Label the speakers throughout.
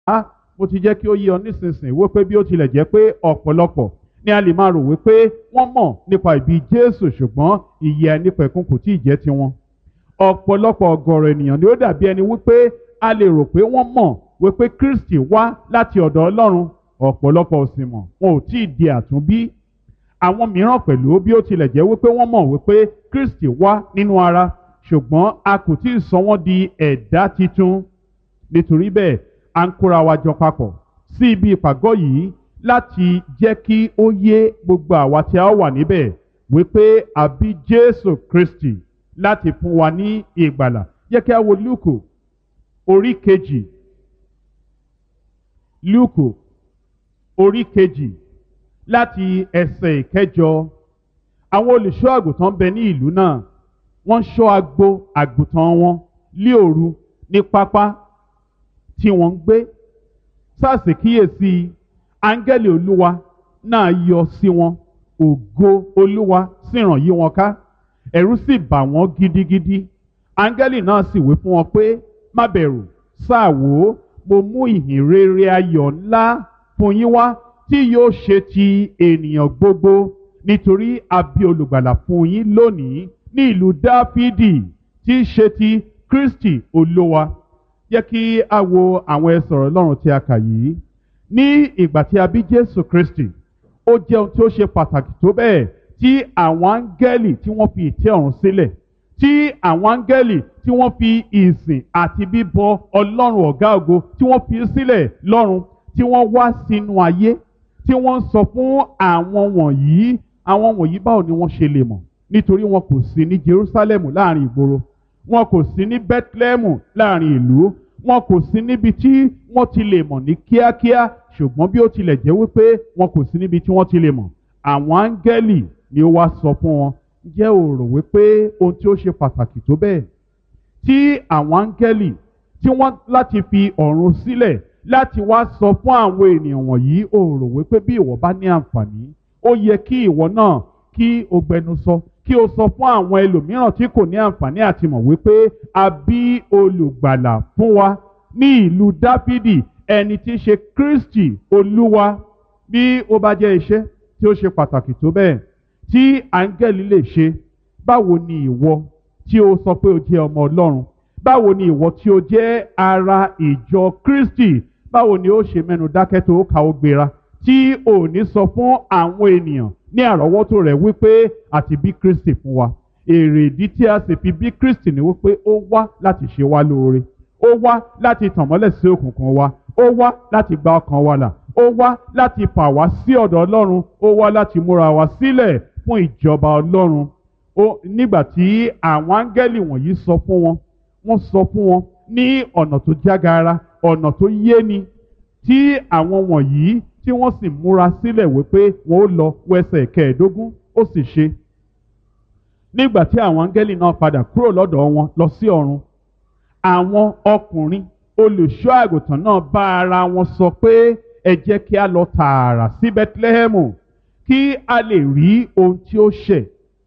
Speaker 1: mo ti jẹ́ kí ó yé ọ nísinsìnyí wípé bí ó tilẹ̀ jẹ́ pé ọ̀pọ̀lọpọ̀ ni a lè máa rò wípé wọ́n mọ̀ nípa ìbí Jésù ṣùgbọ́n ìyè àìnípẹ̀kun kò tí ì jẹ́ tiwọn. Ọ̀pọ̀lọpọ̀ ọ̀gọ̀rọ̀ ènìyàn ni ó dàbí ẹni wípé a lè rò pé wọ́n mọ̀ wípé Kristi wá láti ọ̀dọ̀ Ọlọ́run, ọ̀pọ̀lọpọ̀ ò sì mọ̀, wọn ò tí ì di àtúnbí. Àwọn mìíràn pẹ̀lú bí ó tilẹ̀ jẹ́ wípé wọ́n mọ̀ wípé Kristi wá nínú ara ṣùgbọ́n a kò tí ì sọ wọ́n di ẹ̀dá titun. Nítorí bẹ́ẹ̀ à ń kóra wa jọ papọ̀ sí ibi ìpàgọ́ yìí láti jẹ́ kí ó yé gbogbo àwa tí a wà níbẹ̀ wípé a bí Jésù Kristi láti fún wa ní ìgbàlà. Jẹ́ kí a wo Lúùkù orí kejì. Lúùkù orí kejì láti ẹsẹ̀ ìkẹjọ. Àwọn olùṣọ́ àgùntàn bẹ ní ìlú náà, wọ́n ṣọ́ agbo àgùntàn wọn lí òru ní pápá tí wọ́n ń gbé. Sáàsì kíyèsí, áńgẹ́lì Olúwa náà yọ sí wọn, ògo Olúwa sì ràn yí wọn ká, ẹ̀rù sì bà wọ́n gidigidi. Áńgẹ́lì náà sì wí fún wọn pé, má bẹ̀rù, sáà wò ó, mo mú ìhìn rere ayọ̀ ńlá fún yín wá tí yóò ṣe ti ènìyàn gbogbo, nítorí a bí olùgbàlà fún yín lónìí ní ìlú Dáfídì tí í ṣe ti Kristi Olúwa. Jẹ́ kí a wo àwọn ẹsẹ̀ ọ̀rọ̀ Ọlọ́run tí a kà yìí. Ní ìgbà tí a bí Jésù Kristi, ó jẹ́ ohun tí ó ṣe pàtàkì tó bẹ́ẹ̀ tí àwọn áńgẹ́lì tí wọ́n fi ìtẹ́ ọ̀run sílẹ̀, tí àwọn áńgẹ́lì tí wọ́n fi ìsìn àti bíbọ Ọlọ́run ọ̀gá ògo tí wọ́n fi sílẹ̀ lọ́run, tí wọ́n wá sínú ayé, tí wọ́n ń sọ fún àwọn wọ̀nyí báwo ni wọ́n ṣe lè mọ̀, nítorí wọn kò sí ní Jerusalem láàrin ìgboro, wọn kò sí ní Bethlehem láàrin ìlú, wọn kò sí níbi tí wọ́n ti lè mọ̀ ní kíákíá, ṣùgbọ́n bí ó tilẹ̀ jẹ́ wípé wọn kò sí níbi tí wọ́n ti lè mọ̀, àwọn áńgẹ́lì ni ó wá sọ fún wọn. Ǹjẹ́ o rò wípé ohun tí ó ṣe pàtàkì tó bẹ́ẹ̀ tí àwọn áńgẹ́lì tí wọ́n láti fi ọ̀run sílẹ̀ láti wá sọ fún àwọn ènìyàn wọ̀nyí, o rò wípé bí ìwọ bá ní àǹfààní, ó yẹ kí ìwọ náà kí o gbẹnusọ, kí o sọ fún àwọn ẹlòmíràn tí kò ní àǹfààní àti mọ̀ wípé a bí olùgbàlà fún wa ní ìlú Dáfídì, ẹni tí í ṣe Kristi Olúwa. Bí ó bá jẹ́ iṣẹ́ tí ó ṣe pàtàkì tó bẹ́ẹ̀ tí áńgẹ́lì lè ṣe, báwo ni ìwọ tí o sọ pé o jẹ́ ọmọ Ọlọ́run, báwo ni ìwọ tí o jẹ́ ara ìjọ Kristi, báwo ni ó ṣe mẹ́nu dákẹ́ tó ka ó gbéra tí ò ní sọ fún àwọn ènìyàn ní àrọ́wọ́tó rẹ̀ wípé àti bí Kristi fún wa. Èrè ìdí tí a sì fi bí Kristi ni wípé ó wá láti ṣe wá lóore, ó wá láti tàn mọ́lẹ̀ sí òkùnkùn wa, ó wá láti gba ọkàn wa là, ó wá láti fà wá sí ọ̀dọ̀ Ọlọ́run, ó wá láti múra wa sílẹ̀ fún ìjọba Ọlọ́run. Nígbà tí àwọn áńgẹ́lì wọ̀nyí sọ fún wọn, wọ́n sọ fún wọn ní ọ̀nà tó jágara, ọ̀nà tó yéni, tí àwọn wọ̀nyí tí wọ́n sì múra sílẹ̀ wípé wọ́n ó lọ wẹsẹ̀ kẹẹ̀ẹ́dógún, ó sì ṣe. Nígbà tí àwọn áńgẹ́lì náà padà kúrò lọ́dọ̀ wọn lọ sí ọ̀run, àwọn ọkùnrin olùṣọ́ àgùntàn náà bá ara wọn sọ pé ẹ jẹ́ kí a lọ tààrà sí Bẹ́tílẹ́hẹ́mù kí a lè rí ohun tí ó ṣe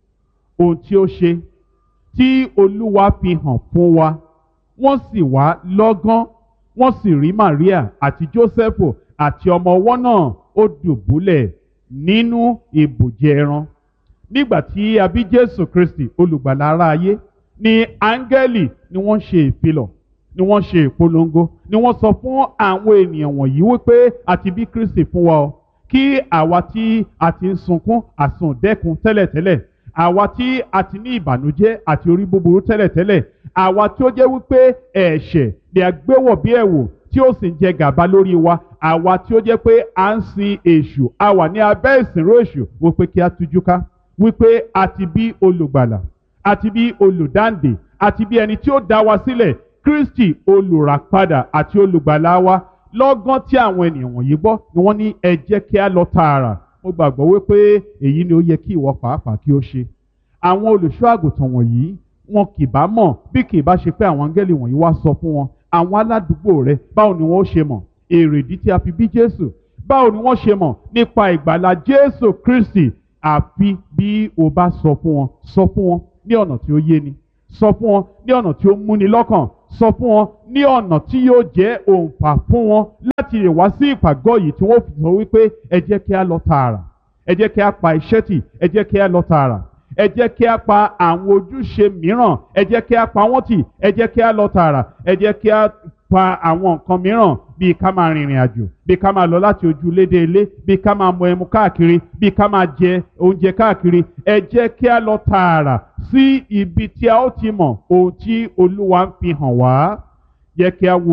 Speaker 1: tí Olúwa fi hàn fún wa. Wọ́n sì wá lọ́gán, wọ́n sì rí Màríà àti Jósẹ́fù àti ọmọ ọwọ́ náà, ó dùbúlẹ̀ nínú ibùjẹ ẹran. Nígbà tí a bí Jésù Kristi olùgbàlà ará ayé, ni áńgẹ́lì ni wọ́n ṣe ìfilọ̀, ni wọ́n ṣe ìpolongo, ni wọ́n sọ fún àwọn ènìyàn wọ̀nyí wípé àti bí Kristi fún wa o, kí àwa tí a ti ń sunkún àsundẹ́kun tẹ́lẹ̀tẹ́lẹ̀, àwa tí a ti ní ìbànújẹ́ àti orí búburú tẹ́lẹ̀tẹ́lẹ̀, àwa tí ó jẹ́ wípé ẹ̀ṣẹ̀ ni a gbé wọ̀ bí ẹ̀wù tí ó sì ń jẹ gàba lórí wa, àwa tí ó jẹ́ pé à ń sin èṣù, a wà ní abẹ́ ìsìnrú èṣù, wípé kí a tújú ká, wípé a ti bí olùgbàlà, a ti bí olùdáǹdè, a ti bí ẹni tí ó dá wa sílẹ̀, Kristi olùràpadà àti olùgbàlà wa. Lọ́gán tí àwọn ènìyàn wọ̀nyí gbọ́ ni wọ́n ní ẹ jẹ́ kí a lọ tààrà. Mo gbàgbọ́ wípé èyí ni ó yẹ kí ìwọ pàápàá kí ó ṣe. Àwọn olùṣọ́ àgùntàn wọ̀nyí wọn kì bá mọ̀ bí kì bá ṣe pé àwọn áńgẹ́lì wọ̀nyí wá sọ fún wọn. Àwọn aládùúgbò rẹ, báwo ni wọ́n ó ṣe mọ̀ èrèdí tí a fi bí Jésù? Báwo ni wọ́n ṣe mọ̀ nípa ìgbàlà Jésù Kristi? Àfi bí o bá sọ fún wọn ní ọ̀nà tí ó yé ni, sọ fún wọn ní ọ̀nà tí ó múni lọ́kàn, sọ fún wọn ní ọ̀nà tí yóò jẹ́ òǹfà fún wọn láti lè wá sí ìpàgọ́ yìí tí wọ́n fi sọ wípé ẹ jẹ́ kí a lọ tààrà, ẹ jẹ́ kí a pa iṣẹ́ tì, ẹ jẹ́ kí a lọ tààrà, ẹ jẹ́ kí a pa àwọn ojúṣe mìíràn, ẹ jẹ́ kí a pa wọ́n tì, ẹ jẹ́ kí a lọ tààrà, ẹ jẹ́ kí a pa àwọn nǹkan mìíràn bíi ká máa rìnrìn àjò, bíi ká máa lọ láti ojú ilé dé ilé, bíi ká máa mu ẹmu káàkiri, bíi ká máa jẹ oúnjẹ káàkiri. Ẹ jẹ́ kí a lọ tààrà sí ibi tí a ó ti mọ̀ ohun tí Olúwa ń fi hàn wá. Jẹ́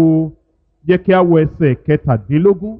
Speaker 1: kí a wo ẹsẹ̀ kẹtàdínlógún.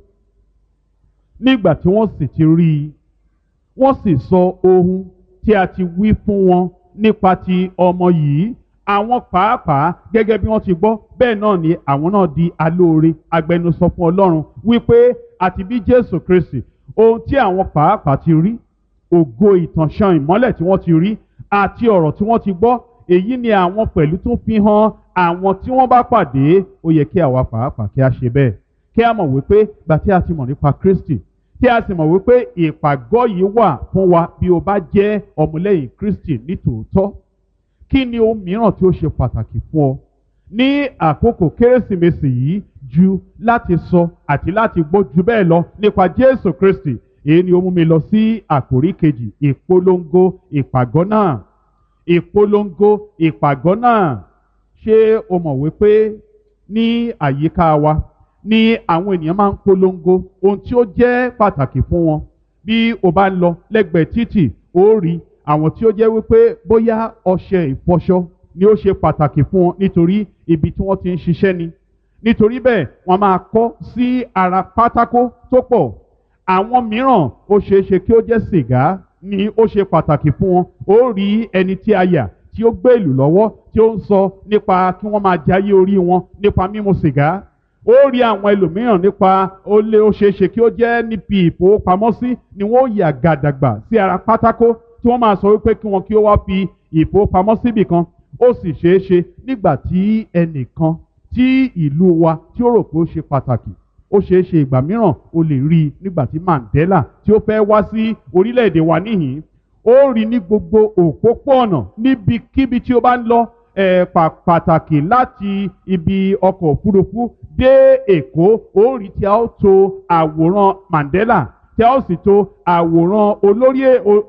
Speaker 1: Nígbà tí wọ́n sì ti rí i, wọ́n sì sọ ohun tí a ti wí fún wọn nípa ti ọmọ yìí. Àwọn pàápàá gẹ́gẹ́ bí wọ́n ti gbọ́, bẹ́ẹ̀ náà ni àwọn náà di alóore agbẹnusọ fún Ọlọ́run wípé àti bí Jésù Kristi, ohun tí àwọn pàápàá ti rí, ògo ìtànṣán ìmọ́lẹ̀ tí wọ́n ti rí àti ọ̀rọ̀ tí wọ́n ti gbọ́, èyí ni àwọn pẹ̀lú tún fi hàn àwọn tí wọ́n bá pàdé. Ó yẹ kí àwa pàápàá kí a ṣe bẹ́ẹ̀, kí a mọ̀ wípé gbà tí a ti mọ̀ nípa Kristi, tí a sì mọ̀ wípé ìpàgọ́ yìí wà fún wa bí o bá jẹ́ ọmọlẹ́yìn Kristi ní tòótọ́. Kí ni ohun mìíràn tí ó ṣe pàtàkì fún ọ ní àkókò Kérésìmesì yìí ju láti sọ àti láti gbọ́ jù bẹ́ẹ̀ lọ nípa Jésù Kristi? Èyí ni ó mú mi lọ sí àkòrí kejì, ìpolongo ìpàgọ́ náà. Ìpolongo ìpàgọ́ náà. Ṣé o mọ̀ wípé ní àyíká wa ni àwọn ènìyàn máa ń polongo ohun tí ó jẹ́ pàtàkì fún wọn? Bí o bá ń lọ lẹ́gbẹ̀ẹ́ títì, ó rí àwọn tí ó jẹ́ wípé bóyá ọṣẹ ìfọṣọ ni ó ṣe pàtàkì fún wọn nítorí ibi tí wọ́n ti ń ṣiṣẹ́ ni. Nítorí bẹ́ẹ̀ wọ́n máa kọ́ sí ara pátákó tó pọ̀. Àwọn mìíràn ó ṣeé ṣe kí ó jẹ́ sìgá ni ó ṣe pàtàkì fún wọn. Ó rí ẹni tí a yà tí ó gbé ìlú lọ́wọ́ tí ó ń sọ nípa kí wọ́n máa jayé orí wọn nípa mímu sìgá. Ó rí àwọn ẹlòmíràn nípa ó ṣeé ṣe kí ó jẹ́ níbi ìfowópamọ́sí ni wọ́n yà gàdàgbà sí ara pátákó tí wọ́n máa sọ wípé kí wọn kí ó wá fi ìfowópamọ́ síbì kan. Ó sì ṣeé ṣe nígbà tí ẹnìkan tí ìlú wa tí ó rò pé ó ṣe pàtàkì, ó ṣeé ṣe ìgbà mìíràn o lè rí i nígbà tí Mandela tí ó fẹ́ wá sí orílẹ̀-èdè wa níhìn. Ó rí ní gbogbo òpópó-ọ̀nà níbikíbi tí ó bá ń lọ. Pàtàkì láti ibi ọkọ̀ òfurufú dé Èkó, ó rí tí a ó to àwòrán Mandela, tí a ó sì to àwòrán olórí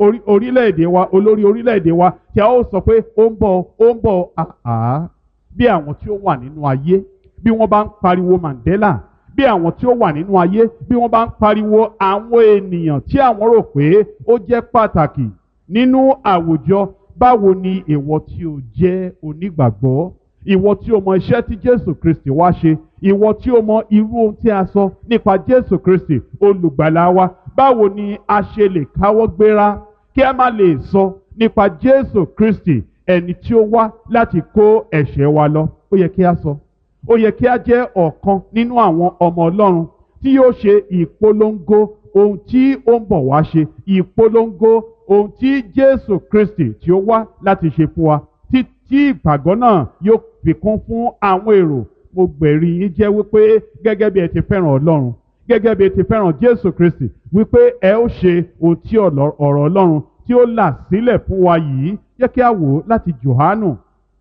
Speaker 1: orílẹ̀-èdè wa tí a ó sọ pé ó ń bọ̀. Bí àwọn tí ó wà nínú ayé bí wọ́n bá ń pariwo Mandela, bí àwọn tí ó wà nínú ayé bí wọ́n bá ń pariwo àwọn ènìyàn tí àwọn rò pé ó jẹ́ pàtàkì nínú àwùjọ, báwo ni ìwọ tí o jẹ́ onígbàgbọ́, ìwọ tí o mọ iṣẹ́ tí Jésù Kristi wá ṣe, ìwọ tí o mọ irú ohun tí a sọ nípa Jésù Kristi olùgbàlà wa, báwo ni a ṣe lè káwọ́ gbéra kí a má lè sọ nípa Jésù Kristi, ẹni tí ó wá láti kó ẹ̀ṣẹ̀ wa lọ? Ó yẹ kí a sọ. Ó yẹ kí a jẹ́ ọ̀kan nínú àwọn ọmọ Ọlọ́run tí yóò ṣe ìpolongo ohun tí ó ń bọ̀ wá ṣe, ìpolongo ohun tí Jésù Kristi tí ó wá láti ṣe fún wa, tí ìpàgọ́ náà yóò fi kún fún àwọn èrò. Mo gbẹ̀rí yín jẹ́ wípé gẹ́gẹ́ bí ẹ ti fẹ́ràn Ọlọ́run, gẹ́gẹ́ bí ẹ ti fẹ́ràn Jésù Kristi, wípé ẹ ó ṣe ohun tí ọ̀rọ̀ Ọlọ́run tí ó là sílẹ̀ fún wa yìí. Jẹ́ kí a wò láti Jòhánù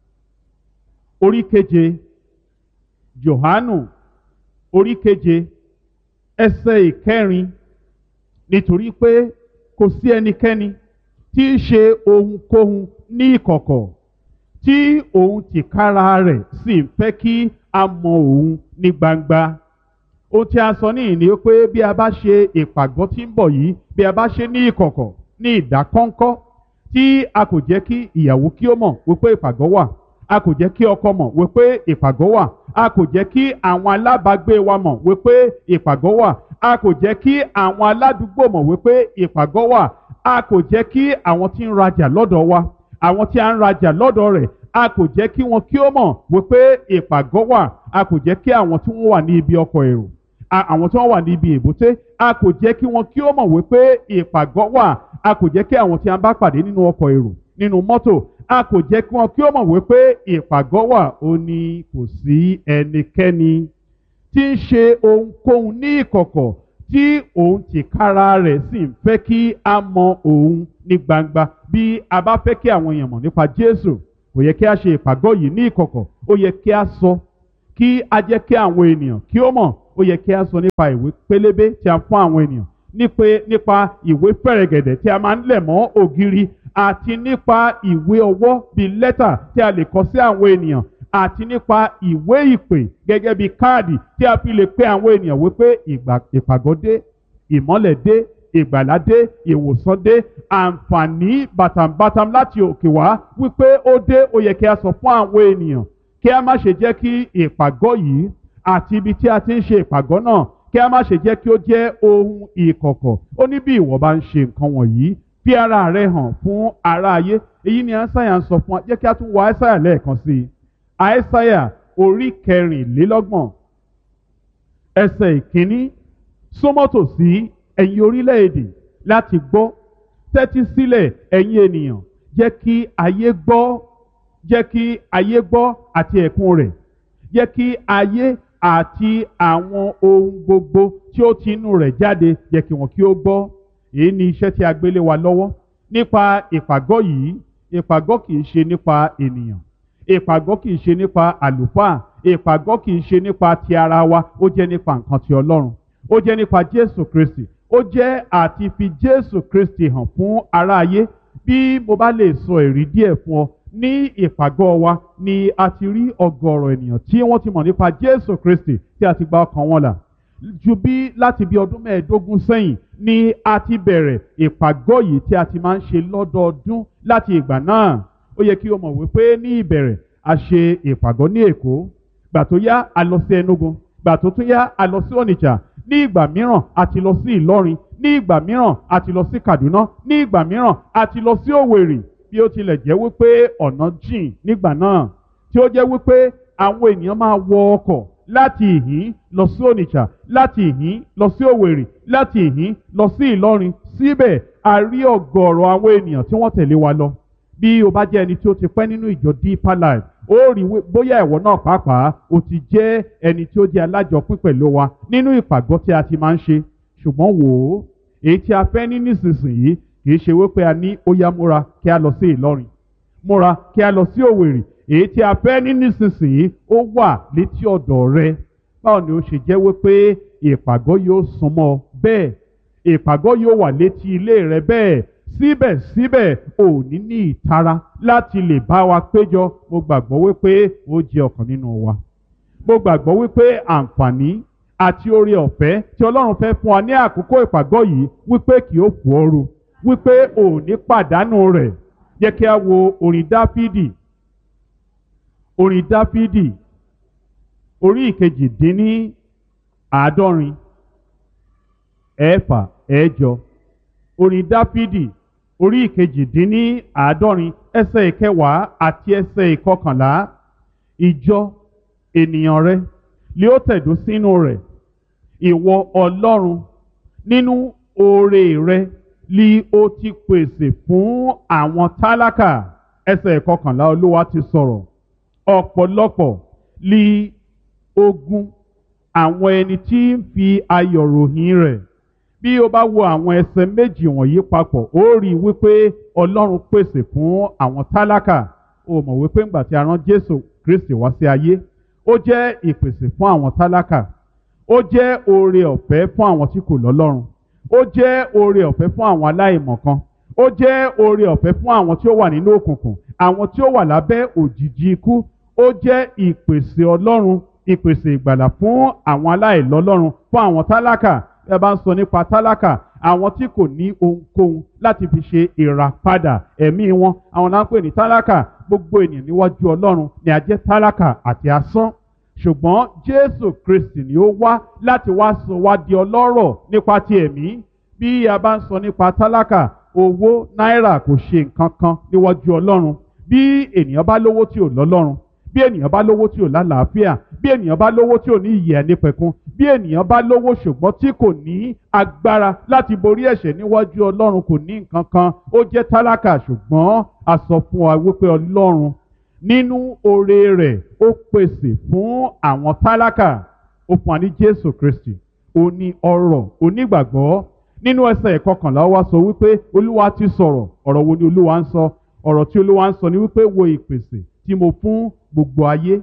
Speaker 1: orí keje. Jòhánù orí keje ẹsẹ̀ ìkẹrin. Nítorí pé kò sí ẹnikẹ́ni tí í ṣe ohunkóhun ní ìkọ̀kọ̀ tí òun tìkára rẹ̀ sì ń fẹ́ kí a mọ òun ní gbangba. Ohun tí a sọ níhìn ni pé bí a bá ṣe ìpàgọ́ tí ń bọ̀ yìí, bí a bá ṣe ní ìkọ̀kọ̀, ní ìdákọ́ńkọ́, tí a kò jẹ́ kí ìyàwó kí ó mọ̀ wípé ìpàgọ́ wà, a kò jẹ́ kí ọkọ mọ̀ wípé ìpàgọ́ wà, a kò jẹ́ kí àwọn alábàágbé wa mọ̀ wípé ìpàgọ́ wà, a kò jẹ́ kí àwọn aládùúgbò mọ̀ wípé ìpàgọ́ wà, a kò jẹ́ kí àwọn tí ń rajà lọ́dọ̀ wa, àwọn tí a ń rajà lọ́dọ̀ rẹ̀, a kò jẹ́ kí wọn kí ó mọ̀ wípé ìpàgọ́ wà, a kò jẹ́ kí àwọn tí wọ́n wà ní ibi ọkọ̀ èrò, àwọn tí wọ́n wà ní ibi èbúté, a kò jẹ́ kí wọn kí ó mọ̀ wípé ìpàgọ́ wà, a kò jẹ́ kí àwọn tí a bá pàdé nínú ọkọ̀ èrò, nínú mọ́tò, a kò jẹ́ kí wọn kí ó mọ̀ wípé ìpàgọ́ wà. Ó ní kò sí ẹnikẹ́ni tí ń ṣe ohunkóhun ní ìkọ̀kọ̀ tí òun tìkára rẹ̀ sì ń fẹ́ kí a mọ òun ní gbangba. Bí a bá fẹ́ kí àwọn èèyàn mọ̀ nípa Jésù, kò yẹ kí a ṣe ìpàgọ́ yìí ní ìkọ̀kọ̀. ó yẹ kí a sọ, kí a jẹ́ kí àwọn ènìyàn kí ó mọ̀. Ó yẹ kí a sọ nípa ìwé pélébé tí a fún àwọn ènìyàn, nípa ìwé fẹ̀rẹ̀gẹ̀dẹ̀ tí a máa ń lẹ̀ mọ́ ògiri, àti nípa ìwé ọwọ́ bíi lẹ́tà tí a lè kọ sí àwọn ènìyàn, àti nípa ìwé ìpè gẹ́gẹ́ bíi káàdì tí a fi lè pe àwọn ènìyàn wípé ìpàgọ́ dé, ìmọ́lẹ̀ dé, ìgbàlà dé, ìwòsàn dé, àǹfààní bàtàǹbàtàm láti òkè wá wípé ó dé. Ó yẹ kí a sọ fún àwọn ènìyàn, kí a má ṣe jẹ́ kí ìpàgọ́ yìí àti ibi tí a ti ń ṣe ìpàgọ́ náà, kí a má ṣe jẹ́ kí ó jẹ́ ohun ìkọ̀kọ̀. Ó ní bí ìwọ bá ń ṣe nǹkan wọ̀nyí, fi ara rẹ hàn fún ará ayé. Èyí ni Aísáyà ń sọ fún wa. Jẹ́ kí a tún wo Aísáyà lẹ́ẹ̀kan sí i. Aísáyà orí 24 ẹsẹ̀ ìkíní. Súnmọ́ tòsí ẹ̀yin orílẹ̀-èdè láti gbọ́, tẹ́tí sílẹ̀ ẹ̀yin ènìyàn, jẹ́ kí ayé gbọ́, jẹ́ kí ayé gbọ́ àti ẹ̀kún rẹ̀, jẹ́ kí ayé àti àwọn ohun gbogbo tí ó ti inú rẹ̀ jáde, jẹ́ kí wọn kí ó gbọ́. Èyí ni iṣẹ́ tí a gbé lé wa lọ́wọ́ nípa ìpàgọ́ yìí. Ìpàgọ́ kì í ṣe nípa ènìyàn, ìpàgọ́ kì í ṣe nípa àlùfáà, ìpàgọ́ kì í ṣe nípa ti ara wa, ó jẹ́ nípa nǹkan ti Ọlọ́run, ó jẹ́ nípa Jésù Kristi, ó jẹ́ àti fi Jésù Kristi hàn fún ará ayé. Bí mo bá lè sọ èrí díẹ̀ fún ọ, ní ìpàgọ́ wa ni a ti rí ọ̀gọ̀rọ̀ ènìyàn tí wọ́n ti mọ̀ nípa Jésù Kristi tí a ti gba ọkàn wọn là. Ju bí láti bí ọdún 15 sẹ́yìn ni a ti bẹ̀rẹ̀ ìpàgọ́ yìí tí a ti máa ń ṣe lọ́dọọdún láti ìgbà náà. Ó yẹ kí o mọ̀ wípé ní ìbẹ̀rẹ̀ a ṣe ìpàgọ́ ní Èkó, gbà tó yá a lọ sí Enugu, gbà tó tún yá a lọ sí Onitsha, ní ìgbà mìíràn a ti lọ sí Ìlọrin, ní ìgbà mìíràn a ti lọ sí Kaduna, ní ìgbà mìíràn a ti lọ sí Òwèrì. Bí ó tilẹ̀ jẹ́ wípé ọ̀nà jìn nígbà náà, tí ó jẹ́ wípé àwọn ènìyàn máa wọ ọkọ̀ láti ìhín lọ sí Onitsha, láti ìhín lọ sí Òwèrì, láti ìhín lọ sí Ìlọrin. Síbẹ̀ a rí ọ̀gọ̀rọ̀ àwọn ènìyàn tí wọ́n tẹ̀lé wa lọ. Bí o bá jẹ́ ẹni tí ó ti pẹ́ nínú ìjọ Deeper Life, ó rí bóyá ìwọ náà pàápàá o ti jẹ́ ẹni tí ó jẹ́ alájọpín pẹ̀lú wa nínú ìpàgọ́ tí a ti máa ń ṣe. Ṣùgbọ́n wò ó, èyí tí a fẹ́ ní nísinsìnyí kì í ṣe wípé a ní ó yá múra kí a lọ sí Ìlọrin, múra kí a lọ sí Òwèrì. Èyí tí a fẹ́ ní nísinsìnyí ó wà létí ọ̀dọ̀ rẹ. Báwo ni ó ṣe jẹ́ wípé ìpàgọ́ yóò súnmọ́ bẹ́ẹ̀, ìpàgọ́ yóò wà létí ilé rẹ bẹ́ẹ̀, síbẹ̀síbẹ̀ ò ní ìtara láti lè bá wa péjọ? Mo gbàgbọ́ wípé ó jẹ́ ọ̀kan nínú wa. Mo gbàgbọ́ wípé àǹfààní àti oore ọ̀fẹ́ tí Ọlọ́run fẹ́ fún wa ní àkókò ìpàgọ́ yìí wípé kì ó fò ooru, wípé ò ní pàdánù rẹ̀. Jẹ́ kí a wo orin Dáfídì, orin Dáfídì orí 150, ẹ̀jọ. Orin Dáfídì orí 150 ẹsẹ̀ 10 àti ẹsẹ̀ 11. Ìjọ ènìyàn rẹ lé ó tẹ̀dó sínú rẹ̀, ìwọ Ọlọ́run nínú oore rẹ lí ó ti pèsè fún àwọn tálákà. Ẹsẹ̀ 11 Olúwa ti sọ̀rọ̀. Ọ̀pọ̀lọpọ̀ lí ogun àwọn ẹni tí ń fi ayọ̀ ròyìn rẹ̀. Bí o bá wo àwọn ẹsẹ̀ méjì wọ̀nyí papọ̀, ó rí wípé Ọlọ́run pèsè fún àwọn tálákà. O mọ̀ wípé ńgbà tí a rán Jésù Kristi wá sí ayé, ó jẹ́ ìpèsè fún àwọn tálákà, ó jẹ́ oore ọ̀fẹ́ fún àwọn tí kò lọ́lọ́run, ó jẹ́ oore ọ̀fẹ́ fún àwọn aláìmọ̀kan, ó jẹ́ oore ọ̀fẹ́ fún àwọn tí ó wà nínú òkùnkùn, àwọn tí ó wà lábẹ́ òjìji ikú. Ó jẹ́ ìpèsè Ọlọ́run, ìpèsè ìgbàlà fún àwọn aláìlọ́lọ́run, fún àwọn tálákà. Ẹ bá ń sọ nípa tálákà, àwọn tí kò ní ohunkóhun láti fi ṣe ìràpadà ẹ̀mí wọn, àwọn náà ń pè ní tálákà. Gbogbo ènìyàn níwájú Ọlọ́run ni a jẹ́ tálákà àti asán. Ṣùgbọ́n Jésù Kristi ni ó wá láti wá sọ wá di ọlọ́rọ̀ nípa ti ẹ̀mí. Bí a bá ń sọ nípa tálákà, owó náírà kò ṣe nǹkan kan níwájú Ọlọ́run. Bí ènìyàn bá lówó tí ò lọ́lọ́run, bí ènìyàn bá lówó tí ò lálàáfíà, bí ènìyàn bá lówó tí ò ní ìyè àìnípẹ̀kun, bí ènìyàn bá lówó ṣùgbọ́n tí kò ní agbára láti borí ẹ̀ṣẹ̀ níwájú Ọlọ́run, kò ní nǹkan kan, ó jẹ́ tálákà. Ṣùgbọ́n a sọ fún wa wípé Ọlọ́run nínú oore rẹ̀ ó pèsè fún àwọn tálákà. Ó fún wa ní Jésù Kristi, ó ní ọrọ̀ onígbàgbọ́. Nínú ẹsẹ̀ 11 wa sọ wípé Olúwa ti sọ̀rọ̀. Ọ̀rọ̀ wo ni Olúwa ń sọ? Ọ̀rọ̀ tí Olúwa ń sọ ni wípé wo ìpèsè tí mo fún gbogbo ayé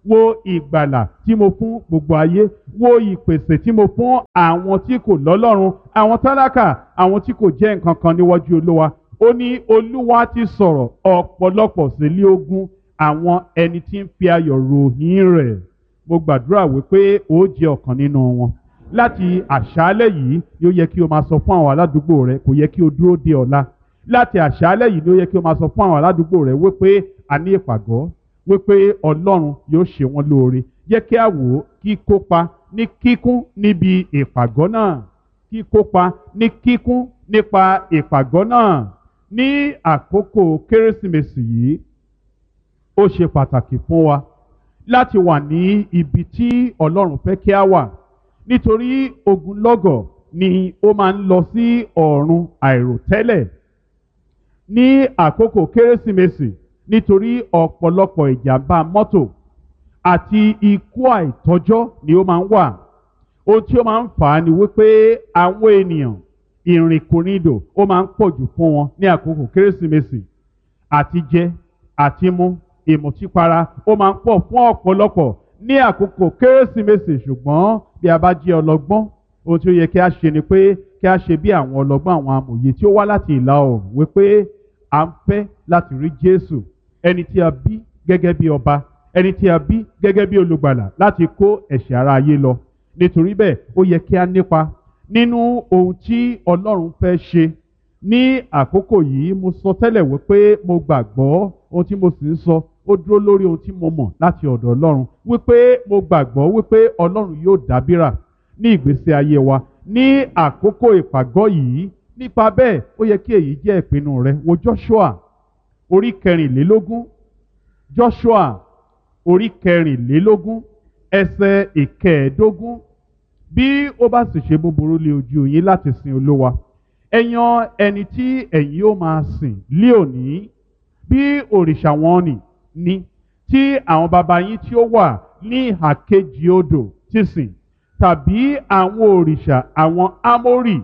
Speaker 1: wo ìgbàlà tí mo fún gbogbo ayé, wo ìpèsè tí mo fún àwọn tí kò lọ́lọ́run, àwọn tálákà, àwọn tí kò jẹ́ nǹkan kan níwájú Olúwa. Ó ní Olúwa ti sọ̀rọ̀ ọ̀pọ̀lọpọ̀ sílé ogun àwọn ẹni tí ń fi ayọ̀ ròyìn rẹ̀. Mo gbàdúrà wípé ó jẹ́ ọ̀kan nínú wọn. Láti àṣálẹ́ yìí ni ó yẹ kí o máa sọ fún àwọn aládùúgbò rẹ, kò yẹ kí o dúró de ọ̀la. Láti àṣálẹ́ yìí ni ó yẹ kí o máa sọ fún àwọn aládùúgbò rẹ wípé a ní ìpàgọ́, wípé Ọlọ́run yóò ṣe wọ́n lóore. Jẹ́ kí a wò ó kíkópa ní kíkún níbi ìpàgọ́ náà, kíkópa ní kíkún nípa ìpàgọ́ náà. Ní àkókò Kérésìmesì yìí, ó ṣe pàtàkì fún wa láti wà ní ibi tí Ọlọ́run fẹ́ kí a wà, nítorí ogunlọ́gọ̀ ni ó máa ń lọ sí ọ̀run àìròtẹ́lẹ̀ ní àkókò Kérésìmesì, nítorí ọ̀pọ̀lọpọ̀ ìjàmbá mọ́tò àti ikú àìtọ́jọ́ ni ó máa ń wà. Ohun tí ó máa ń fà á ni wípé àwọn ènìyàn ìrìnkúrìndò ó máa ń pọ̀ jù fún wọn ní àkókò Kérésìmesì. Àti jẹ àti mu, ìmùtípara ó máa ń pọ̀ fún ọ̀pọ̀lọpọ̀ ní àkókò Kérésìmesì. Ṣùgbọ́n bí a bá jẹ́ ọlọ́gbọ́n, ohun tí ó yẹ kí a ṣe ni pé kí a ṣe bí àwọn ọlọ́gbọ́n, àwọn amòye tí ó wá láti ìlà oòrùn, wípé à ń fẹ́ láti rí Jésù, ẹni tí a bí gẹ́gẹ́ bí ọba, ẹni tí a bí gẹ́gẹ́ bí olùgbàlà láti kó ẹ̀ṣẹ̀ ara ayé lọ. Nítorí bẹ́ẹ̀ ó yẹ kí a nípa nínú ohun tí Ọlọ́run fẹ́ ṣe ní àkókò yìí. Mo sọ tẹ́lẹ̀ wípé mo gbàgbọ́, ohun tí mo sì ń sọ ó dúró lórí ohun tí mo mọ̀ láti ọ̀dọ̀ Ọlọ́run, wípé mo gbàgbọ́ wípé Ọlọ́run yóò dábìrà ní ìgbésí ayé wa ní àkókò ìpàgọ́ yìí. Nípa bẹ́ẹ̀ ó yẹ kí èyí jẹ́ ìpinnu rẹ. Wo Joshua orí kẹrìnlélógún, Joshua orí kẹrìnlélógún ẹsẹ̀ ìkẹẹ̀ẹ́dógún. Bí ó bá sì ṣe búburú lé ojú yín láti sin Olúwa, ẹ yan ẹni tí ẹ̀yin ó máa sìn lé òní. Bí òrìṣà wọn ni tí àwọn baba yín tí ó wà ní ìhà kejì odò ti sìn, tàbí àwọn òrìṣà àwọn Ámórì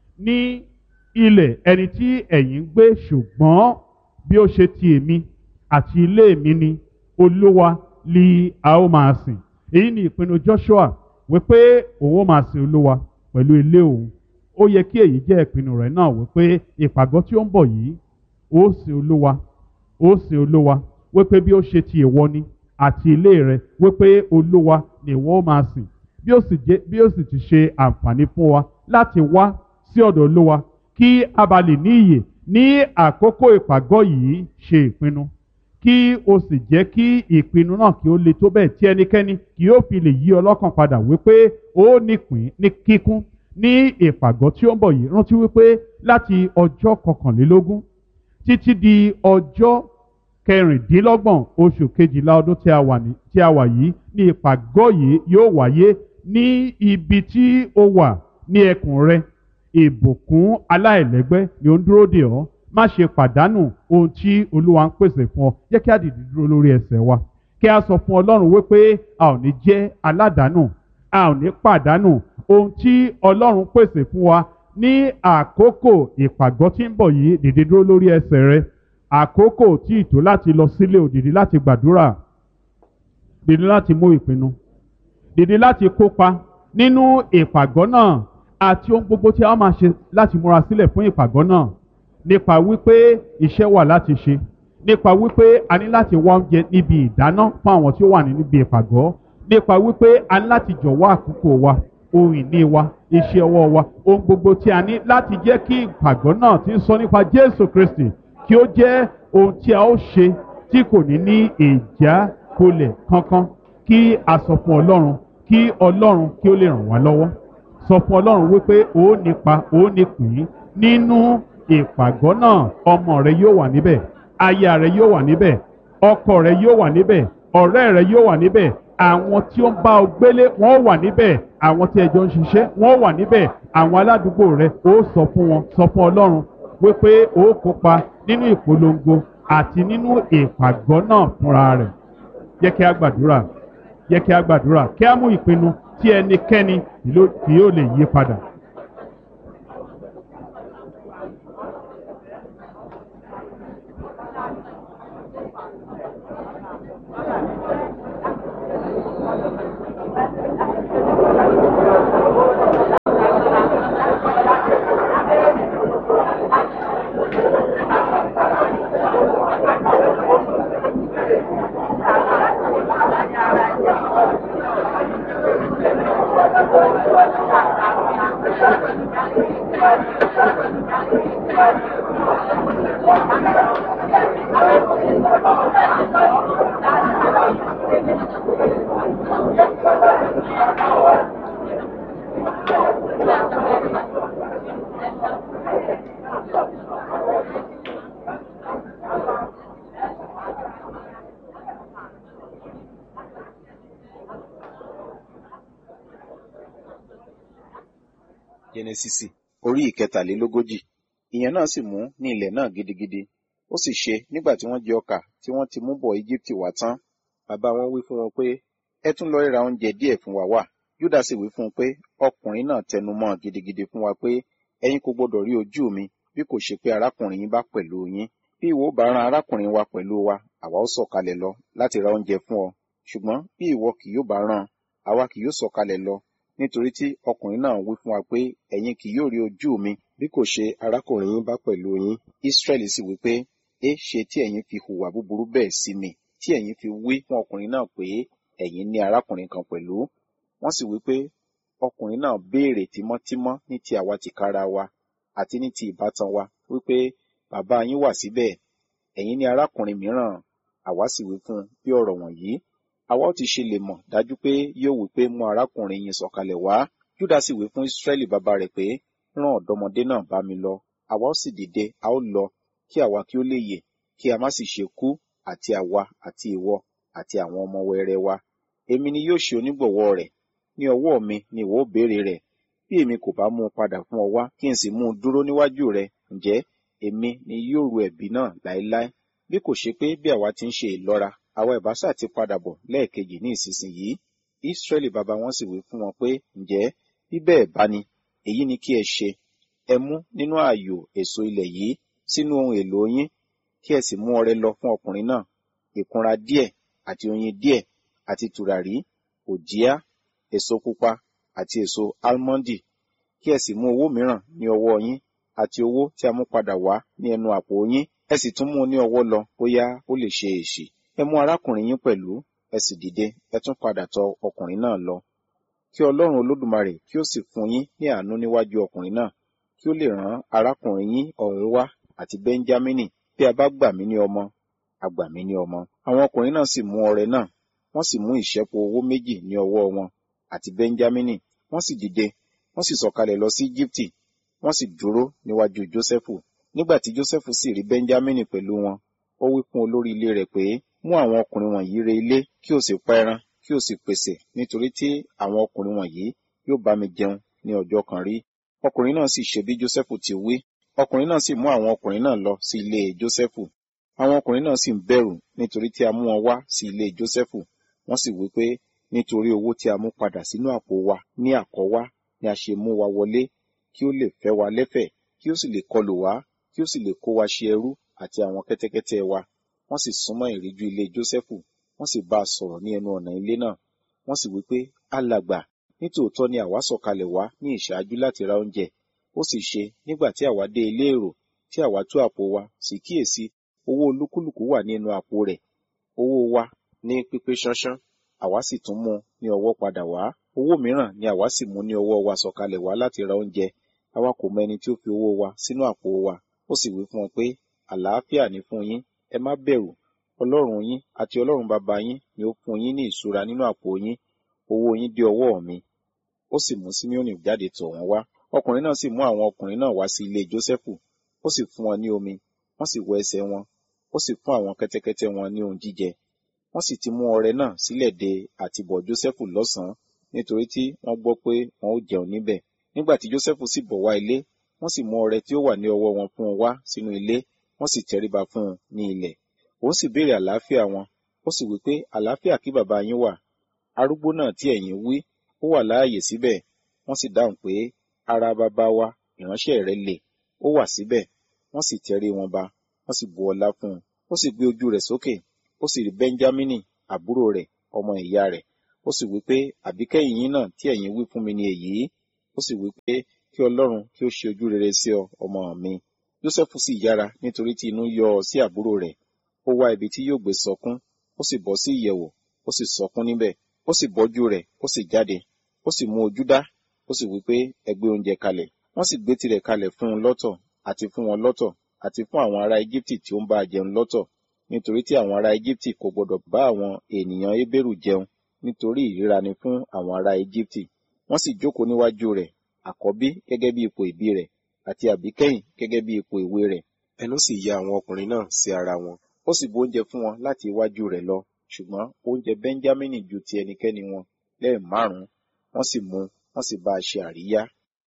Speaker 1: ní ilẹ̀ ẹni tí ẹ̀yin ń gbé. Ṣùgbọ́n bí ó ṣe ti èmi àti ilé mi ni, Olúwa li a ó máa sìn. Èyí ni ìpinnu Joshua, wípé òun ó máa sìn Olúwa pẹ̀lú ilé òun. Ó yẹ kí èyí jẹ́ ìpinnu rẹ̀ náà, wípé ìpàgọ́ tí ó ń bọ̀ yìí ó sìn Olúwa, ó sìn Olúwa, wípé bí ó ṣe ti ìwọ ni àti ilé rẹ, wípé Olúwa ni ìwọ ó máa sìn. Bí ó sì ti ṣe àǹfààní fún wa láti wá sí ọ̀dọ̀ Olúwa kí a bá lè ní ìyè ní àkókò ìpàgọ́ yìí, ṣe ìpinnu kí o sì jẹ́ kí ìpinnu náà kí ó le tó bẹ́ẹ̀ tí ẹnikẹ́ni kì yóò fi lè yí ọlọ́kàn padà, wípé ó nípìn ní kíkún ní ìpàgọ́ tí ó ń bọ̀ yìí. Rántí wípé láti ọjọ́ 21 títí di ọjọ́ 26 oṣù kejìlá ọdún tí a wà yìí ní ìpàgọ́ yìí yóò wáyé ní ibi tí ó wà ní ẹkùn rẹ. Ìbùkún aláìlẹ́gbẹ́ ni ó ń dúró dè ọ́. Má ṣe pàdánù ohun tí Olúwa ń pèsè fún ọ. Jẹ́ kí a dìde dúró lórí ẹsẹ̀ wa, kí a sọ fún Ọlọ́run wípé a ò ní jẹ́ aládàánù, a ò ní pàdánù ohun tí Ọlọ́run pèsè fún wa ní àkókò ìpàgọ́ tí ń bọ̀ yìí. Dìde dúró lórí ẹsẹ̀ rẹ. Àkókò tí ìtò láti lọ sílé ò, dìde láti gbàdúrà, dìde láti mú ìpinnu, dìde láti kópa nínú ìpàgọ́ náà àti ohun gbogbo tí a máa ṣe láti múra sílẹ̀ fún ìpàgọ́ náà. Nípa wípé iṣẹ́ wà láti ṣe, nípa wípé a ní láti wá oúnjẹ níbi ìdáná fún àwọn tí ó wà níbi ìpàgọ́, nípa wípé a ní láti jọ̀wọ́ àkókò wa, ohun ìní wa, iṣẹ́ ọwọ́ wa, ohun gbogbo tí a ní láti jẹ́ kí ìpàgọ́ náà tí ń sọ nípa Jésù Kristi kí ó jẹ́ ohun tí a ó ṣe tí kò ní ìjákulẹ̀ kankan. Kí a sọ fún Ọlọ́run, kí Ọlọ́run kí ó lè ràn wá lọ́wọ́. Sọ fún Ọlọ́run wípé ó nípa, ó nípìn nínú ìpàgọ́ náà. Ọmọ rẹ yóò wà níbẹ̀, aya rẹ yóò wà níbẹ̀, ọkọ rẹ yóò wà níbẹ̀, ọ̀rẹ́ rẹ yóò wà níbẹ̀, àwọn tí ó ń bá ọ gbélé wọ́n wà níbẹ̀, àwọn tí ẹjọ́ ń ṣiṣẹ́ wọ́n wà níbẹ̀, àwọn aládùúgbò rẹ ó sọ fún wọn, sọ fún Ọlọ́run wípé ó kópa nínú ìpolongo àti nínú ìpàgọ́ náà fúnra rẹ̀. Jẹ́ kí a gbàdúrà, jẹ́ kí a gbàdúrà, kí a mú ìpinnu tí ẹnikẹ́ni kì yóò lè yí padà.
Speaker 2: Jẹ́nẹ́sísì orí ìkẹtàlélógójì. Ìyẹn náà sì mú ní ilẹ̀ náà gidigidi. Ó sì ṣe nígbà tí wọ́n jẹ ọkà tí wọ́n ti mú bọ̀ Íjíbítì wá tán. Bàbá wọn wí fún wọn pé, ẹ tún lọ ra oúnjẹ díẹ̀ fún wa wá. Júdà sì wí fún un pé, ọkùnrin náà tẹnu mọ́ gidigidi fún wa pé, ẹ̀yin kò gbọdọ̀ rí ojú mi bí kò ṣe pé arákùnrin yín bá pẹ̀lú yín. Bí ìwọ bá rán arákùnrin wa pẹ̀lú wa, àwa ó sọ̀kalẹ̀ lọ láti ra oúnjẹ fún ọ. Ṣùgbọ́n bí ìwọ kì yóò bá rán, àwa kì yóò sọ̀kalẹ̀ lọ, nítorí tí ọkùnrin náà wí fún wa pé, ẹ̀yin kì yóò rí ojú mi bí kò ṣe arákùnrin yín bá pẹ̀lú yín. Ísírẹ́lì sì wí pé, ṣe tí ẹ̀yin fi hùwà búburú bẹ́ẹ̀ sí mi, tí ẹ̀yin fi wí fún ọkùnrin náà pé ẹ̀yin ní arákùnrin kan pẹ̀lú. Wọ́n sì wí pé, ọkùnrin náà béèrè tímọ́tímọ́ ní ti àwa tìkára wa àti ní ti ìbátan wa, wípé bàbá yín wà síbẹ̀, ẹ̀yin ní arákùnrin mìíràn. Àwa sì wí fún un bí ọ̀rọ̀ wọ̀nyí. Àwa ó ti ṣe lè mọ̀ dájú pé yóò wí pé mú arákùnrin yín sọ̀kalẹ̀ wá. Júdà sì wí fún Ísírẹ́lì bàbá rẹ̀ pé, rán ọ̀dọ́mọdé náà bá mi lọ. Àwa ó sì dìde, a ó lọ, kí àwa kí ó lè yè, kí a má sì ṣe kú, àti àwa àti ìwọ àti àwọn ọmọ wẹrẹ wa. Èmi ni yóò ṣe onígbọ̀wọ́ rẹ̀, ní ọwọ́ mi ni ìwọ ó béèrè rẹ̀. Bí èmi kò bá mú un padà fún ọ wá, kí n sì mú un dúró níwájú rẹ, ǹjẹ́ èmi ni yóò ru ẹ̀bi náà láéláé. Bí kò ṣe pé bí àwa ti ń ṣe ìlọ́ra, àwa ìbásà ti padà bọ̀ lẹ́ẹ̀kejì ní ìsinsìnyí. Ísírẹ́lì bàbá wọn sì wí fún wọn pé, ǹjẹ́ bí bẹ́ẹ̀ bá ni, èyí ni kí ẹ ṣe. Ẹ mú nínú ààyò èso ilẹ̀ yìí sínú ohun èlò yín, kí ẹ sì mú ọrẹ lọ fún ọkùnrin náà, ìkunra díẹ̀ àti oyin díẹ̀ àti tùràrí, òjíá, èso pupa àti èso álmọ́ndì. Kí ẹ sì mú owó mìíràn ní ọwọ́ yín, àti owó tí a mú padà wá ní ẹnu àpò yín. Ẹ sì tún mú un ní ọwọ́ lọ, bóyá ó lè ṣe èṣì. Ẹ mú arákùnrin yín pẹ̀lú, ẹ sì dìde, ẹ tún padà tọ ọkùnrin náà lọ. Kí Ọlọ́run Olódùmarè kí ó sì fún yín ní àánú níwájú ọkùnrin náà, kí ó lè rán arákùnrin yín ọ̀hún wá àti Bẹ́ńjámínì. Bí a bá gbà mí ní ọmọ, a gbà mí ní ọmọ. Àwọn ọkùnrin náà sì mú ọrẹ náà, wọ́n sì mú ìṣẹ́po owó méjì ní ọwọ́ wọn àti Bẹ́ńjámínì. Wọ́n sì dìde, wọ́n sì sọ̀kalẹ̀ lọ sí Íjíbítì, wọ́n sì dúró níwájú Jósẹ́fù. Nígbà tí Jósẹ́fù sì rí Bẹ́ńjámínì pẹ̀lú wọn, ó wí fún olórí ilé rẹ̀ pé, mú àwọn ọkùnrin wọ̀nyí re ilé, kí o sì pa ẹran, kí o sì pèsè, nítorí tí àwọn ọkùnrin wọ̀nyí yóò bá mi jẹun ní ọjọ́ kan rí. Ọkùnrin náà sì ṣe bí Jósẹ́fù ti wí. Ọkùnrin náà sì mú àwọn ọkùnrin náà lọ sí ilé Jósẹ́fù. Àwọn ọkùnrin náà sì ń bẹ̀rù nítorí tí a mú wọn wá sí ilé Jósẹ́fù. Wọ́n sì wí pé, nítorí owó tí a mú padà sínú àpò wa ní àkọ́wá ni a ṣe mú wa wọlé, kí ó lè fẹ́ wa lẹ́fẹ̀ẹ́, kí ó sì lè kọlù wá, kí ó sì lè kó wa ṣe ẹrú àti àwọn kẹ́tẹ́kẹ́tẹ́ wa. Wọ́n sì súnmọ́ ìríjú ilé Jósẹ́fù, wọ́n sì bá a sọ̀rọ̀ ní ẹnu ọ̀nà ilé náà. Wọ́n sì wí pé, alàgbà, nítòótọ́ ni àwa sọ̀kalẹ̀ wá ní ìṣáájú láti ra oúnjẹ. Ó sì ṣe, nígbà tí àwa dé ilé èrò, tí àwa tú àpò wa, sì kíyèsí, owó olúkúlùkù wà ní ẹnu àpò rẹ̀, owó wa ní pípé ṣánṣán. Àwa sì tún mú ní ọwọ́ padà wá. Owó mìíràn ni àwa sì mú ní ọwọ́ wa sọ̀kalẹ̀ wá láti ra oúnjẹ. Àwa kò mọ ẹni tí ó fi owó wa sínú àpò wa. Ó sì wí fún wọn pé, àlàáfíà ni fún yín, ẹ má bẹ̀rù. Ọlọ́run yín àti Ọlọ́run bàbá yín ni ó fún yín ní ìṣúra nínú àpò yín. Owó yín dé ọwọ́ mi. Ó sì mú Síméónì jáde tọ̀ wọ́n wá. Ọkùnrin náà sì mú àwọn ọkùnrin náà wá sí ilé Jósẹ́fù. Ó sì fún wọn ní omi, wọ́n sì wẹ ẹsẹ̀ wọn. Ó sì fún àwọn kẹ́tẹ́kẹ́tẹ́ wọn ní ohun jíjẹ. Wọ́n sì ti mú ọrẹ náà sílẹ̀ de àtìbọ̀ Jósẹ́fù lọ́sàn-án, nítorí tí wọ́n gbọ́ pé wọn ó jẹun níbẹ̀. Nígbà tí Jósẹ́fù sì bọ̀ wá ilé, wọ́n sì mú ọrẹ tí ó wà ní ọwọ́ wọn fún un wá sínú ilé, wọ́n sì tẹríba fún un ní ilẹ̀. Òun sì béèrè àlàáfíà wọn. Ó sì wí pé, àlàáfíà kí bàbá yín wà. Arúgbó náà tí ẹ̀yin wí, ó wà láàyè síbẹ̀. Wọ́n sì dáhùn pé, ara bàbá wa, ìránṣẹ́ rẹ̀ le, ó wà síbẹ̀. Wọ́n sì tẹrí wọn ba, wọ́n sì bu ọlá fún un. Ó sì gbé ojú rẹ̀ sókè, ó sì rí Bẹ́ńjámínì, àbúrò rẹ̀, ọmọ ìyá rẹ̀. Ó sì wí pé, àbíkẹ́yìn yín náà tí ẹ̀yin wí fún mi ni èyí. Ó sì wí pé, kí Ọlọ́run kí ó ṣe ojú rere sí ọ, ọmọ mi. Jósẹ́fù sì yára nítorí tí inú yọ ọ sí àbúrò rẹ̀. Ó wá ibi tí yóò gbé sọkún, ó sì bọ́ sí ìyẹ̀wò, ó sì sọkún níbẹ̀. Ó sì bọ́jú rẹ̀, ó sì jáde, ó sì mú ojú dá, ó sì wí pé ẹ gbé oúnjẹ kalẹ̀. Wọ́n sì gbé tirẹ̀ kalẹ̀ fún un lọ́tọ̀, àti fún wọn lọ́tọ̀, àti fún àwọn ará Égíptì tí ó ń bá a jẹun lọ́tọ̀, nítorí tí àwọn ará Égíptì kò gbọdọ̀ bá àwọn ènìyàn Hébérù jẹun, nítorí ìríra ni fún àwọn ará Égíptì. Wọ́n sì jókòó níwájú rẹ̀, àkọ́bí gẹ́gẹ́ bí ipò ìbí rẹ̀, àti àbíkẹ́yìn gẹ́gẹ́ bí ipò èwe rẹ̀. Ẹnu sì ya àwọn ọkùnrin náà sí ara wọn. Ó sì bu oúnjẹ fún wọn láti iwájú rẹ̀ lọ, ṣùgbọ́n oúnjẹ Bẹ́ńjámínì ju ti ẹnikẹ́ni wọn lẹ́ẹ̀márùn-ún. Wọ́n sì mu, wọ́n sì bá a ṣe àríyá.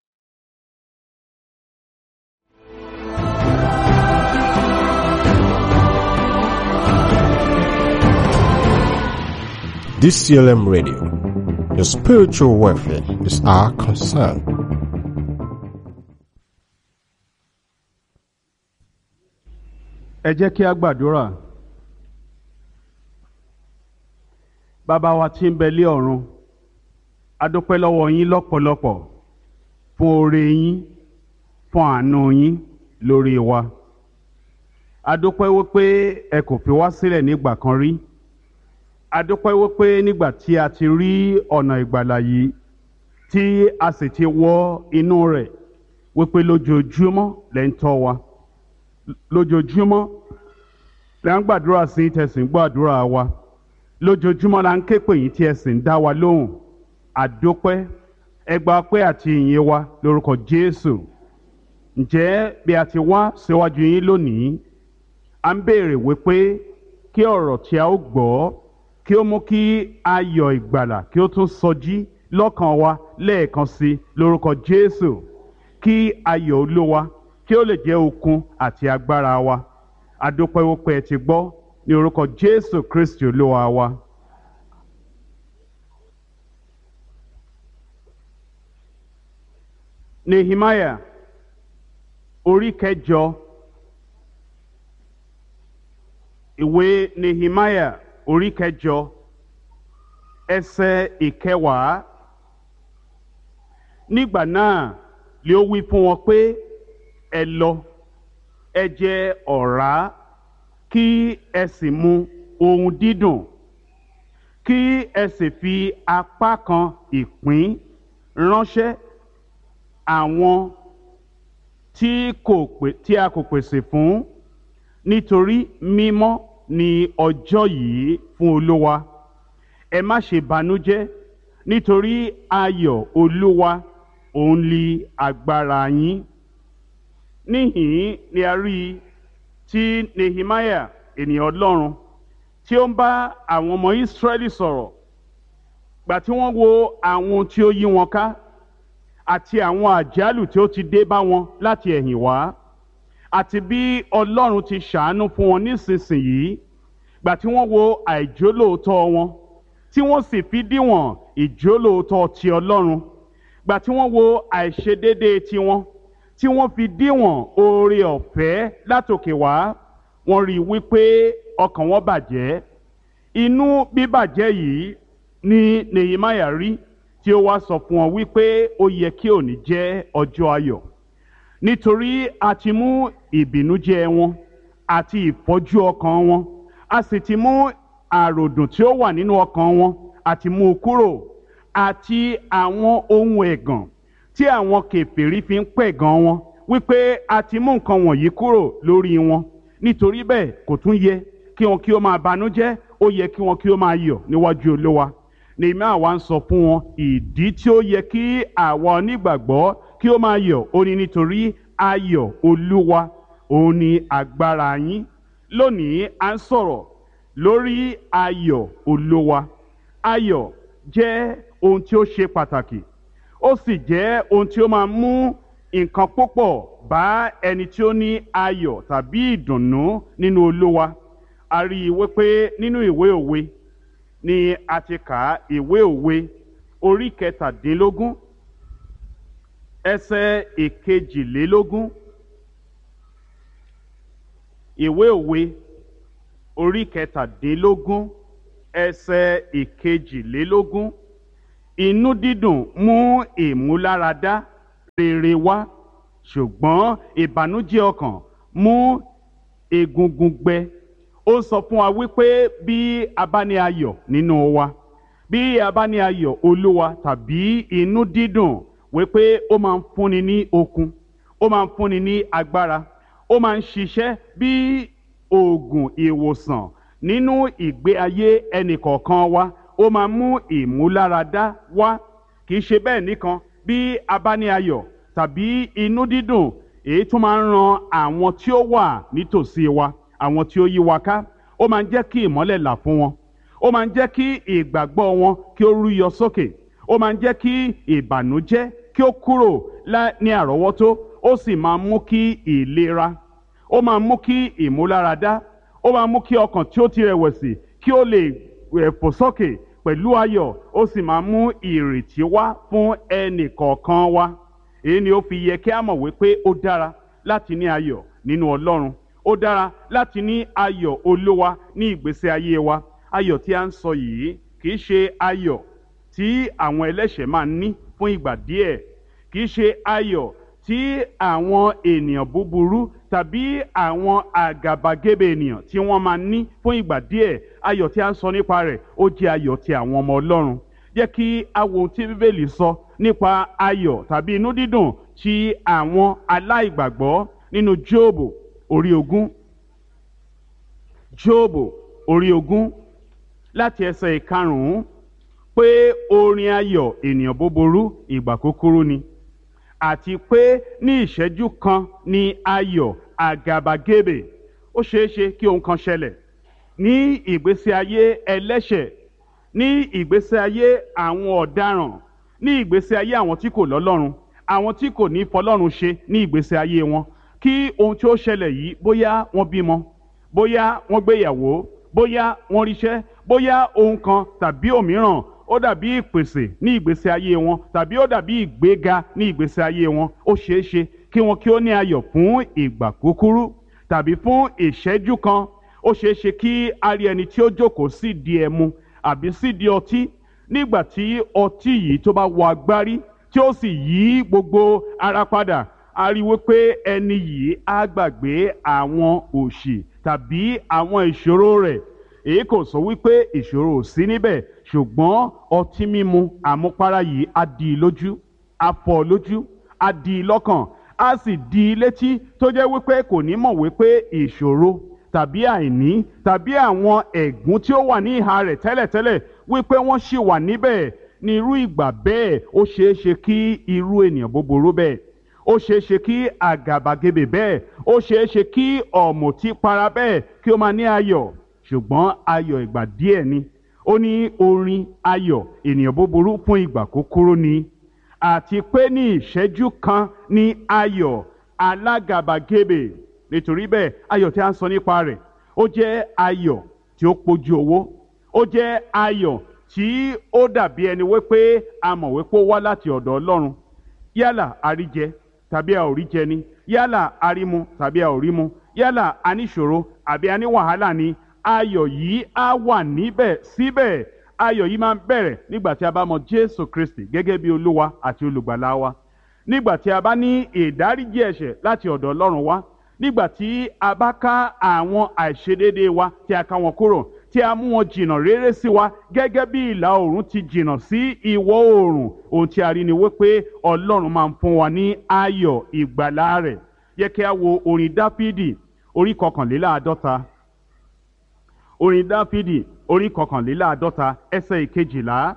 Speaker 3: DCLM Radio. Your spiritual welfare is our concern.
Speaker 1: Ẹ jẹ́ kí a gbàdúrà. Bàbá wa tí ń bẹ lé ọ̀run, a dúpẹ́ lọ́wọ́ yín lọ́pọ̀lọpọ̀ fún oore yín, fún àánú yín lórí wa. A dúpẹ́ wípé ẹ kò fi wá sílẹ̀ nígbà kan rí. A dúpẹ́ wípé nígbà tí a ti rí ọ̀nà ìgbàlà yìí tí a sì ti wọ inú rẹ̀, wípé lójoojúmọ́ lẹ́ ń tọ́ wa, lójoojúmọ́ lẹ́ ń gbàdúrà sí tẹ̀sìn gbàdúrà wa, lójoojúmọ́ la ń ké pè yín tí ẹ sì ń dá wa lóhùn. A dúpẹ́, ẹ gba ọpẹ́ àti ìyìn wa lórúkọ Jésù. Ǹjẹ́ bí a ti wá síwájú yín lónìí, a ń béèrè wípé kí ọ̀rọ̀ tí a ó gbọ́ kí ó mú kí ayọ̀ ìgbàlà kí ó tún sọjí lọ́kàn wa lẹ́ẹ̀kan sí lórúkọ Jésù, kí ayọ̀ Olúwa kí ó lè jẹ́ okun àti agbára wa. A dúpẹ́ wípé ẹ ti gbọ́ ní orúkọ Jésù Kristi Olúwa wa. Nehemiah orí kẹjọ. Ìwé Nehemiah orí kẹjọ ẹsẹ̀ ìkẹwàá. Nígbà náà lé ó wí fún wọn pé ẹ lọ, ẹ jẹ ọ̀rá, kí ẹ sì mu ohun dídùn, kí ẹ sì fi apá kan ìpín ránṣẹ́ àwọn tí a kò pèsè fún, nítorí mímọ́ ni ọjọ́ yìí fún Olúwa. Ẹ má ṣe bànújẹ́, nítorí ayọ̀ Olúwa òun ni agbára yín. Níhìn ni a rí tí Nehemiah ènìyàn Ọlọ́run tí ó ń bá àwọn ọmọ Ísírẹ́lì sọ̀rọ̀ gbà tí wọ́n wo àwọn tí ó yí wọn ká àti àwọn àjálù tí ó ti dé bá wọn láti ẹ̀yìn wá, àti bí Ọlọ́run ti ṣàánú fún wọn nísinsìnyí, gbà tí wọ́n wo àìjólóòtọ́ wọn tí wọ́n sì fi díwọ̀n ìjólóòtọ́ ti Ọlọ́run, gbà tí wọ́n wo àìṣedéédéé tiwọn tí wọ́n fi díwọ̀n oore ọ̀fẹ́ látòkè wá, wọ́n rí i wípé ọkàn wọn bàjẹ́. Inú bíbàjẹ́ yìí ni Nehemiah rí tí ó wá sọ fún wọn wípé ó yẹ kí òní jẹ́ ọjọ́ ayọ̀, nítorí a ti mú ìbìnújẹ́ wọn àti ìfọ́jú ọkàn wọn, a sì ti mú àròdùn tí ó wà nínú ọkàn wọn àti mú u kúrò, àti àwọn ohun ẹ̀gàn tí àwọn kèfèrí fi ń pẹ̀gàn wọn, wípé a ti mú nǹkan wọ̀nyí kúrò lórí wọn. Nítorí bẹ́ẹ̀ kò tún yẹ kí wọn kí ó máa banújẹ́, ó yẹ kí wọn kí ó máa yọ̀ níwájú Olúwa. Nehemiah wá ń sọ fún wọn ìdí tí ó yẹ kí àwa onígbàgbọ́ kí ó máa yọ̀. Ó ní nítorí ayọ̀ Olúwa òun ni agbára yín. Lónìí à ń sọ̀rọ̀ lórí ayọ̀ Olúwa. Ayọ̀ jẹ́ ohun tí ó ṣe pàtàkì, ó sì jẹ́ ohun tí ó máa mú nǹkan púpọ̀ bá ẹni tí ó ní ayọ̀ tàbí ìdùnnú nínú Olúwa. A rí i wípé nínú ìwé òwe ni a ti kà á, ìwé òwe orí kẹtàdínlógún ẹsẹ̀ ìkejìlélógún. Ìwé òwe orí kẹtàdínlógún ẹsẹ̀ ìkejìlélógún. Inú dídùn mú ìmúláradá rere wá, ṣùgbọ́n ìbànújẹ́ ọkàn mú egungun gbẹ. Ó sọ fún wa wípé bí a bá ní ayọ̀ nínú wa, bí a bá ní ayọ̀ Olúwa tàbí inú dídùn, wípé ó máa ń fúnni ní okun, ó máa ń fúnni ní agbára, ó máa ń ṣiṣẹ́ bí oògùn ìwòsàn nínú ìgbé ayé ẹnìkọ̀ọ̀kan wa. Ó máa ń mú ìmúláradá wá. Kì í ṣe bẹ́ẹ̀ nìkan, bí a bá ní ayọ̀ tàbí inú dídùn, èyí tún máa ń ran àwọn tí ó wà nítòsí wa, àwọn tí ó yí wa ká. Ó máa ń jẹ́ kí ìmọ́lẹ̀ là fún wọn. Ó máa ń jẹ́ kí ìgbàgbọ́ wọn kí ó rúyọ sókè. Ó máa ń jẹ́ kí ìbànújẹ́ kí ó kúrò ní àrọ́wọ́tó. Ó sì máa ń mú kí ìlera, ó máa ń mú kí ìmúláradá, ó máa ń mú kí ọkàn tí ó ti rẹ̀wẹ̀sì kí ó lè fò sókè pẹ̀lú ayọ̀. Ó sì máa ń mú ìrètí wá fún ẹnì kọ̀ọ̀kan wa. Èyí ni ó fi yẹ kí a mọ̀ wípé ó dára láti ní ayọ̀ nínú Ọlọ́run. Ó dára láti ní ayọ̀ Olúwa ní ìgbésí ayé wa. Ayọ̀ tí a ń sọ yìí kì í ṣe ayọ̀ tí àwọn ẹlẹ́ṣẹ̀ máa ń ní fún ìgbà díẹ̀. Kì í ṣe ayọ̀ tí àwọn ènìyàn búburú tàbí àwọn àgàbàgebè ènìyàn tí wọ́n máa ń ní fún ìgbà díẹ̀. Ayọ̀ tí a ń sọ nípa rẹ̀, ó jẹ́ ayọ̀ ti àwọn ọmọ Ọlọ́run. Jẹ́ kí a wo ohun tí Bíbélì sọ nípa ayọ̀ tàbí inú dídùn ti àwọn aláìgbàgbọ́ nínú Jóòbù orí 20. Jóòbù orí 20 láti ẹsẹ̀ 5 pé orin ayọ̀ ènìyàn búburú ìgbà kúkúrú ni, àti pé ní ìṣẹ́jú kan ni ayọ̀ àgàbàgebè. Ó ṣeé ṣe kí ohun kan ṣẹlẹ̀ ní ìgbésí ayé ẹlẹ́ṣẹ̀, ní ìgbésí ayé àwọn ọ̀daràn, ní ìgbésí ayé àwọn tí kò lọ́lọ́run, àwọn tí kò ní fọlọ́run ṣe ní ìgbésí ayé wọn, kí ohun tí ó ṣẹlẹ̀ yìí, bóyá wọ́n bímọ, bóyá wọ́n gbéyàwó, bóyá wọ́n ríṣẹ́, bóyá ohun kan tàbí òmíràn ó dàbí ìpèsè ní ìgbésí ayé wọn, tàbí ó dàbí ìgbéga ní ìgbésí ayé wọn. Ó ṣeé ṣe kí wọn kí ó ní ayọ̀ fún ìgbà kúkúrú tàbí fún ìṣẹ́jú kan. Ó ṣeé ṣe kí a rí ẹni tí ó jókòó sídìí ẹmu àbí sídìí ọtí. Nígbà tí ọtí yìí tó bá wọ agbárí tí ó sì yí gbogbo ara padà, a rí wípé ẹni yìí á gbàgbé àwọn òṣì tàbí àwọn ìṣòro rẹ̀. Èyí kò sọ wípé ìṣòro ò sí níbẹ̀, ṣùgbọ́n ọtí mímu àmupara yìí á dì í lójú, á fọ́ lójú, á dì í lọ́kàn, á sì dì í létí, tó jẹ́ wípé kò ní mọ̀ wípé ìṣòro tàbí àìní tàbí àwọn ẹ̀gún tí ó wà ní ìhà rẹ̀ tẹ́lẹ̀tẹ́lẹ̀ wípé wọ́n ṣì wà níbẹ̀. Ní irú ìgbà bẹ́ẹ̀, ó ṣeé ṣe kí irú ènìyàn búburú bẹ́ẹ̀, ó ṣeé ṣe kí àgàbàgebè bẹ́ẹ̀, ó ṣeé ṣe kí ọ̀mùtípara bẹ́ẹ̀ kí ó máa ní ayọ̀, ṣùgbọ́n ayọ̀ ìgbà díẹ̀ ni. Ó ní orin ayọ̀ ènìyàn búburú fún ìgbà kúkúrú ni, àti pé ní ìṣẹ́jú kan ni ayọ̀ alágàbàgebè. Nítorí bẹ́ẹ̀, ayọ̀ tí a ń sọ nípa rẹ̀, ó jẹ́ ayọ̀ tí ó pójú owó. Ó jẹ́ ayọ̀ tí ó dàbí ẹni wípé a mọ̀ wípé ó wá láti ọ̀dọ̀ Ọlọ́run. Yálà a rí jẹ tàbí a ò rí jẹ ni, yálà a rí mu tàbí a ò rí mu, yálà a ní ìṣòro àbí a ní wàhálà ni, ayọ̀ yìí á wà níbẹ̀ síbẹ̀. Ayọ̀ yìí máa ń bẹ̀rẹ̀ nígbà tí a bá mọ Jésù Kristi gẹ́gẹ́ bí Olúwa àti olùgbàlà wa, nígbà tí a bá ní ìdáríjì ẹ̀ṣẹ̀ láti ọ̀dọ̀ Ọlọ́run wá, nígbà tí a bá ká àwọn àìṣedéédéé wa tí a ká wọn kúrò, tí a mú wọn jìnnà réré sí wa gẹ́gẹ́ bí ìlà oòrùn ti jìnnà sí ìwọ̀ oòrùn. Ohun tí a rí ni wípé Ọlọ́run máa ń fún wa ní ayọ̀ ìgbàlà rẹ̀. Yẹ kí a wo orin Dáfídì orí 51. Orin Dáfídì orí 51 ẹsẹ̀ 12.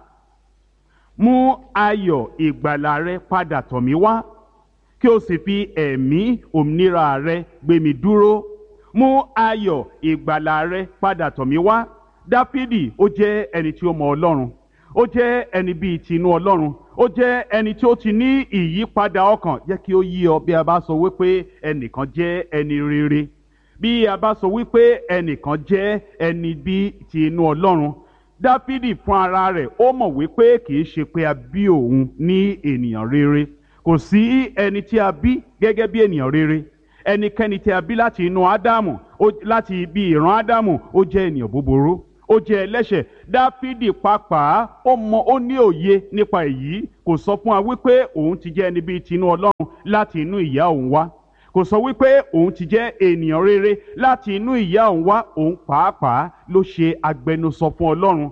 Speaker 1: Mú ayọ̀ ìgbàlà rẹ padà tọ̀ mí wá, kí o sì fi ẹ̀mí òmìnira rẹ gbé mi dúró. Mú ayọ̀ ìgbàlà rẹ padà tọ̀ mí wá. Dáfídì ó jẹ́ ẹni tí ó mọ Ọlọ́run, ó jẹ́ ẹni bíi tinú Ọlọ́run, ó jẹ́ ẹni tí ó ti ní ìyípadà ọkàn. Jẹ́ kí ó yé ọ bí a bá sọ wípé ẹnìkan jẹ́ ẹni rere, bí a bá sọ wípé ẹnìkan jẹ́ ẹni bíi tinú Ọlọ́run. Dáfídì fún ara rẹ̀ ó mọ̀ wípé kì í ṣe pé a bí òun ní ènìyàn rere. Kò sí ẹni tí a bí gẹ́gẹ́ bí ènìyàn rere. Ẹnikẹ́ni tí a bí láti inú Ádámù, láti ibi ìran Ádámù, ó jẹ́ ènìyàn búburú, ó jẹ́ ẹlẹ́ṣẹ̀. Dáfídì pàápàá ó ní òye nípa èyí. Kò sọ fún wa wípé òun ti jẹ́ ẹni bíi tinú Ọlọ́run láti inú ìyá òun wá. Kò sọ wípé òun ti jẹ́ ènìyàn rere láti inú ìyá òun wá. Òun pàápàá ló ṣe agbẹnusọ fún Ọlọ́run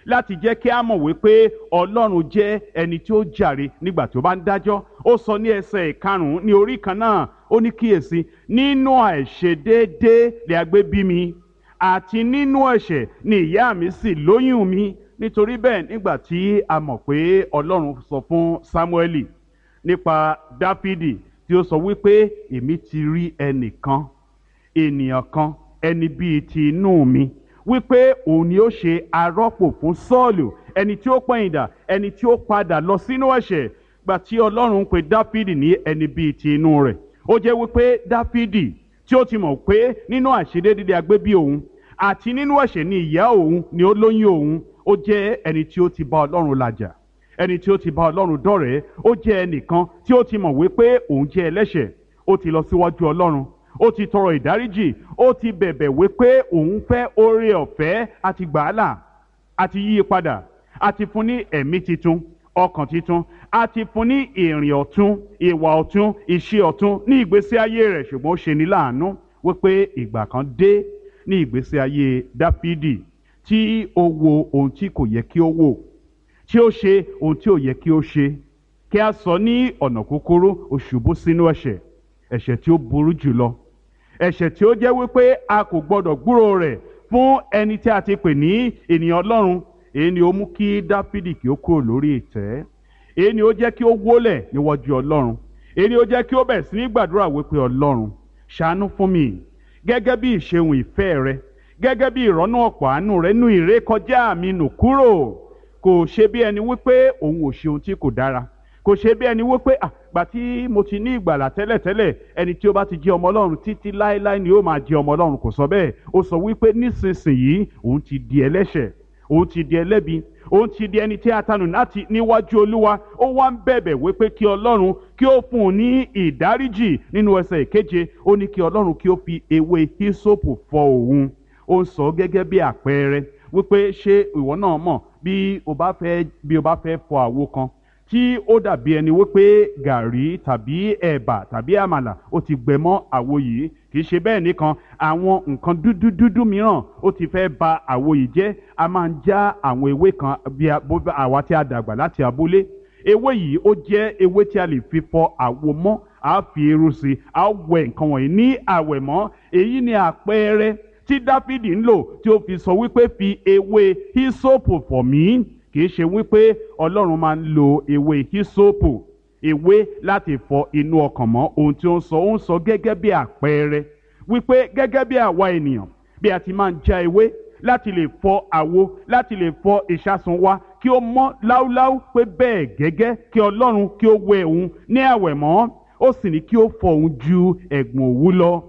Speaker 1: láti jẹ́ kí a mọ̀ wípé Ọlọ́run jẹ́ ẹni tí ó jàre nígbà tí ó bá ń dájọ́. Ó sọ ní ẹsẹ̀ ìkarùn-ún ní orí kan náà, ó ní kíyèsí, nínú àìṣedéédé lè a gbé bí mi, àti nínú ẹ̀ṣẹ̀ ni ìyá mi sì lóyún mi. Nítorí bẹ́ẹ̀, nígbà tí a mọ̀ pé Ọlọ́run sọ fún Sámúẹ́lì nípa Dáfídì tí ó sọ wípé èmi ti rí ẹnìkan, ènìyàn kan, ẹni bíi ti inú mi, wípé òun ni ó ṣe arọ́pò fún Sọ́ọ̀lù, ẹni tí ó pẹ̀yìndà, ẹni tí ó padà lọ sínú ẹ̀ṣẹ̀. Gbà tí Ọlọ́run pe Dáfídì ní ẹni bíi ti inú rẹ̀, ó jẹ́ wípé Dáfídì tí ó ti mọ̀ pé nínú àìṣedéédé a gbé bí òun, àti nínú ẹ̀ṣẹ̀ ni ìyá òun ni ó lóyún òun. Ó jẹ́ ẹni tí ó ti bá Ọlọ́run làjà, ẹni tí ó ti bá Ọlọ́run dọ̀rẹ́. Ó jẹ́ ẹnìkan tí ó ti mọ̀ wípé òun jẹ́ ẹlẹ́ṣẹ̀. Ó ti lọ síwájú Ọlọ́run, ó ti tọrọ ìdáríjì, ó ti bẹ̀bẹ̀ wípé òun fẹ́ oore ọ̀fẹ́, àti gbàálà, àti yí padà, àti fún ní ẹ̀mí titun, ọkàn titun, àti fún ní ìrìn ọ̀tun, ìwà ọ̀tun, ìṣe ọ̀tun ní ìgbésí ayé rẹ̀. Ṣùgbọ́n ó ṣe ní láàánú wípé ìgbà kan dé ní ìgbésí ayé Dáfídì tí ó wo ohun tí kò yẹ kí ó wò, tí ó ṣe ohun tí ò yẹ kí ó ṣe. Kí a sọ ní ọ̀nà kúkúrú, ó ṣubú sínú ẹ̀ṣẹ̀ tí ó burú jùlọ, ẹ̀ṣẹ̀ tí ó jẹ́ wípé a kò gbọdọ̀ gbúrò rẹ̀ fún ẹni tí a ti pè ní ènìyàn Ọlọ́run. Èyí ni ó mú kí Dáfídì kí ó kúrò lórí ìtẹ́. Èyí ni ó jẹ́ kí ó wólẹ̀ níwájú Ọlọ́run. Èyí ni ó jẹ́ kí ó bẹ̀rẹ̀ sí ní gbàdúrà wípé Ọlọ́run, ṣàánú fún mi gẹ́gẹ́ bí ìṣeun ìfẹ́ rẹ, gẹ́gẹ́ bí ìrọ́nú ọ̀pọ̀ àánú rẹ, nú ìrékọjá mi nù kúrò. Kò ṣe bí ẹni wípé òun ò ṣe ohun tí kò dára. Kò ṣe bí ẹni wípé àgbà tí mo ti ní ìgbàlà tẹ́lẹ̀tẹ́lẹ̀, ẹni tí ó bá ti jẹ́ ọmọ Ọlọ́run títí láéláé ni ó máa jẹ́ ọmọ Ọlọ́run. Kò sọ bẹ́ẹ̀. Ó sọ wípé nísinsìnyí òun ti di ẹlẹ́ṣẹ̀, òun ti di ẹlẹ́bi, òun ti di ẹni tí a tanù láti níwájú Olúwa. Ó wá ń bẹ̀bẹ̀ wípé kí Ọlọ́run kí ó fún un ní ìdáríjì. Nínú ẹsẹ̀ ìkeje, ó ní kí Ọlọ́run kí ó fi ewé hísópù fọ òun. Ó ń sọ gẹ́gẹ́ bí àpẹẹrẹ wípé ṣé ìwọ náà mọ̀ bí o bá fẹ́ fọ àwo kan tí ó dàbí ẹni wípé gàrí tàbí ẹ̀bà tàbí àmàlà ó ti gbẹ mọ́ àwo yìí. Kì í ṣe bẹ́ẹ̀ nìkan, àwọn nǹkan dúdú mìíràn ó ti fẹ́ ba àwo yìí jẹ́. A máa ń já àwọn ewé kan bí àwa tí a dàgbà láti abúlé. Ewé yìí ó jẹ́ ewé tí a lè fi fọ àwo mọ́. A fi eérú sí, a wẹ nǹkan wọ̀nyí ní àwẹ̀mọ́. Èyí ni àpẹẹrẹ tí Dáfídì ń lò tí ó fi sọ wípé fi ewé hísópù fọ̀ mí. Kì í ṣe wípé Ọlọ́run máa ń lo ewé hísópù, ewé láti fọ inú ọkàn mọ́. Ohun tí ó ń sọ gẹ́gẹ́ bí àpẹẹrẹ wípé gẹ́gẹ́ bí àwa ènìyàn, bí a ti máa ń já ewé láti lè fọ àwo, láti lè fọ ìṣasùn wa kí ó mọ́ láúláú, pé bẹ́ẹ̀ gẹ́gẹ́ kí Ọlọ́run kí ó wẹ òun ní àwẹ̀mọ́. Ó sì ní kí ó fọ òun ju ẹ̀gbọ̀n òwú lọ.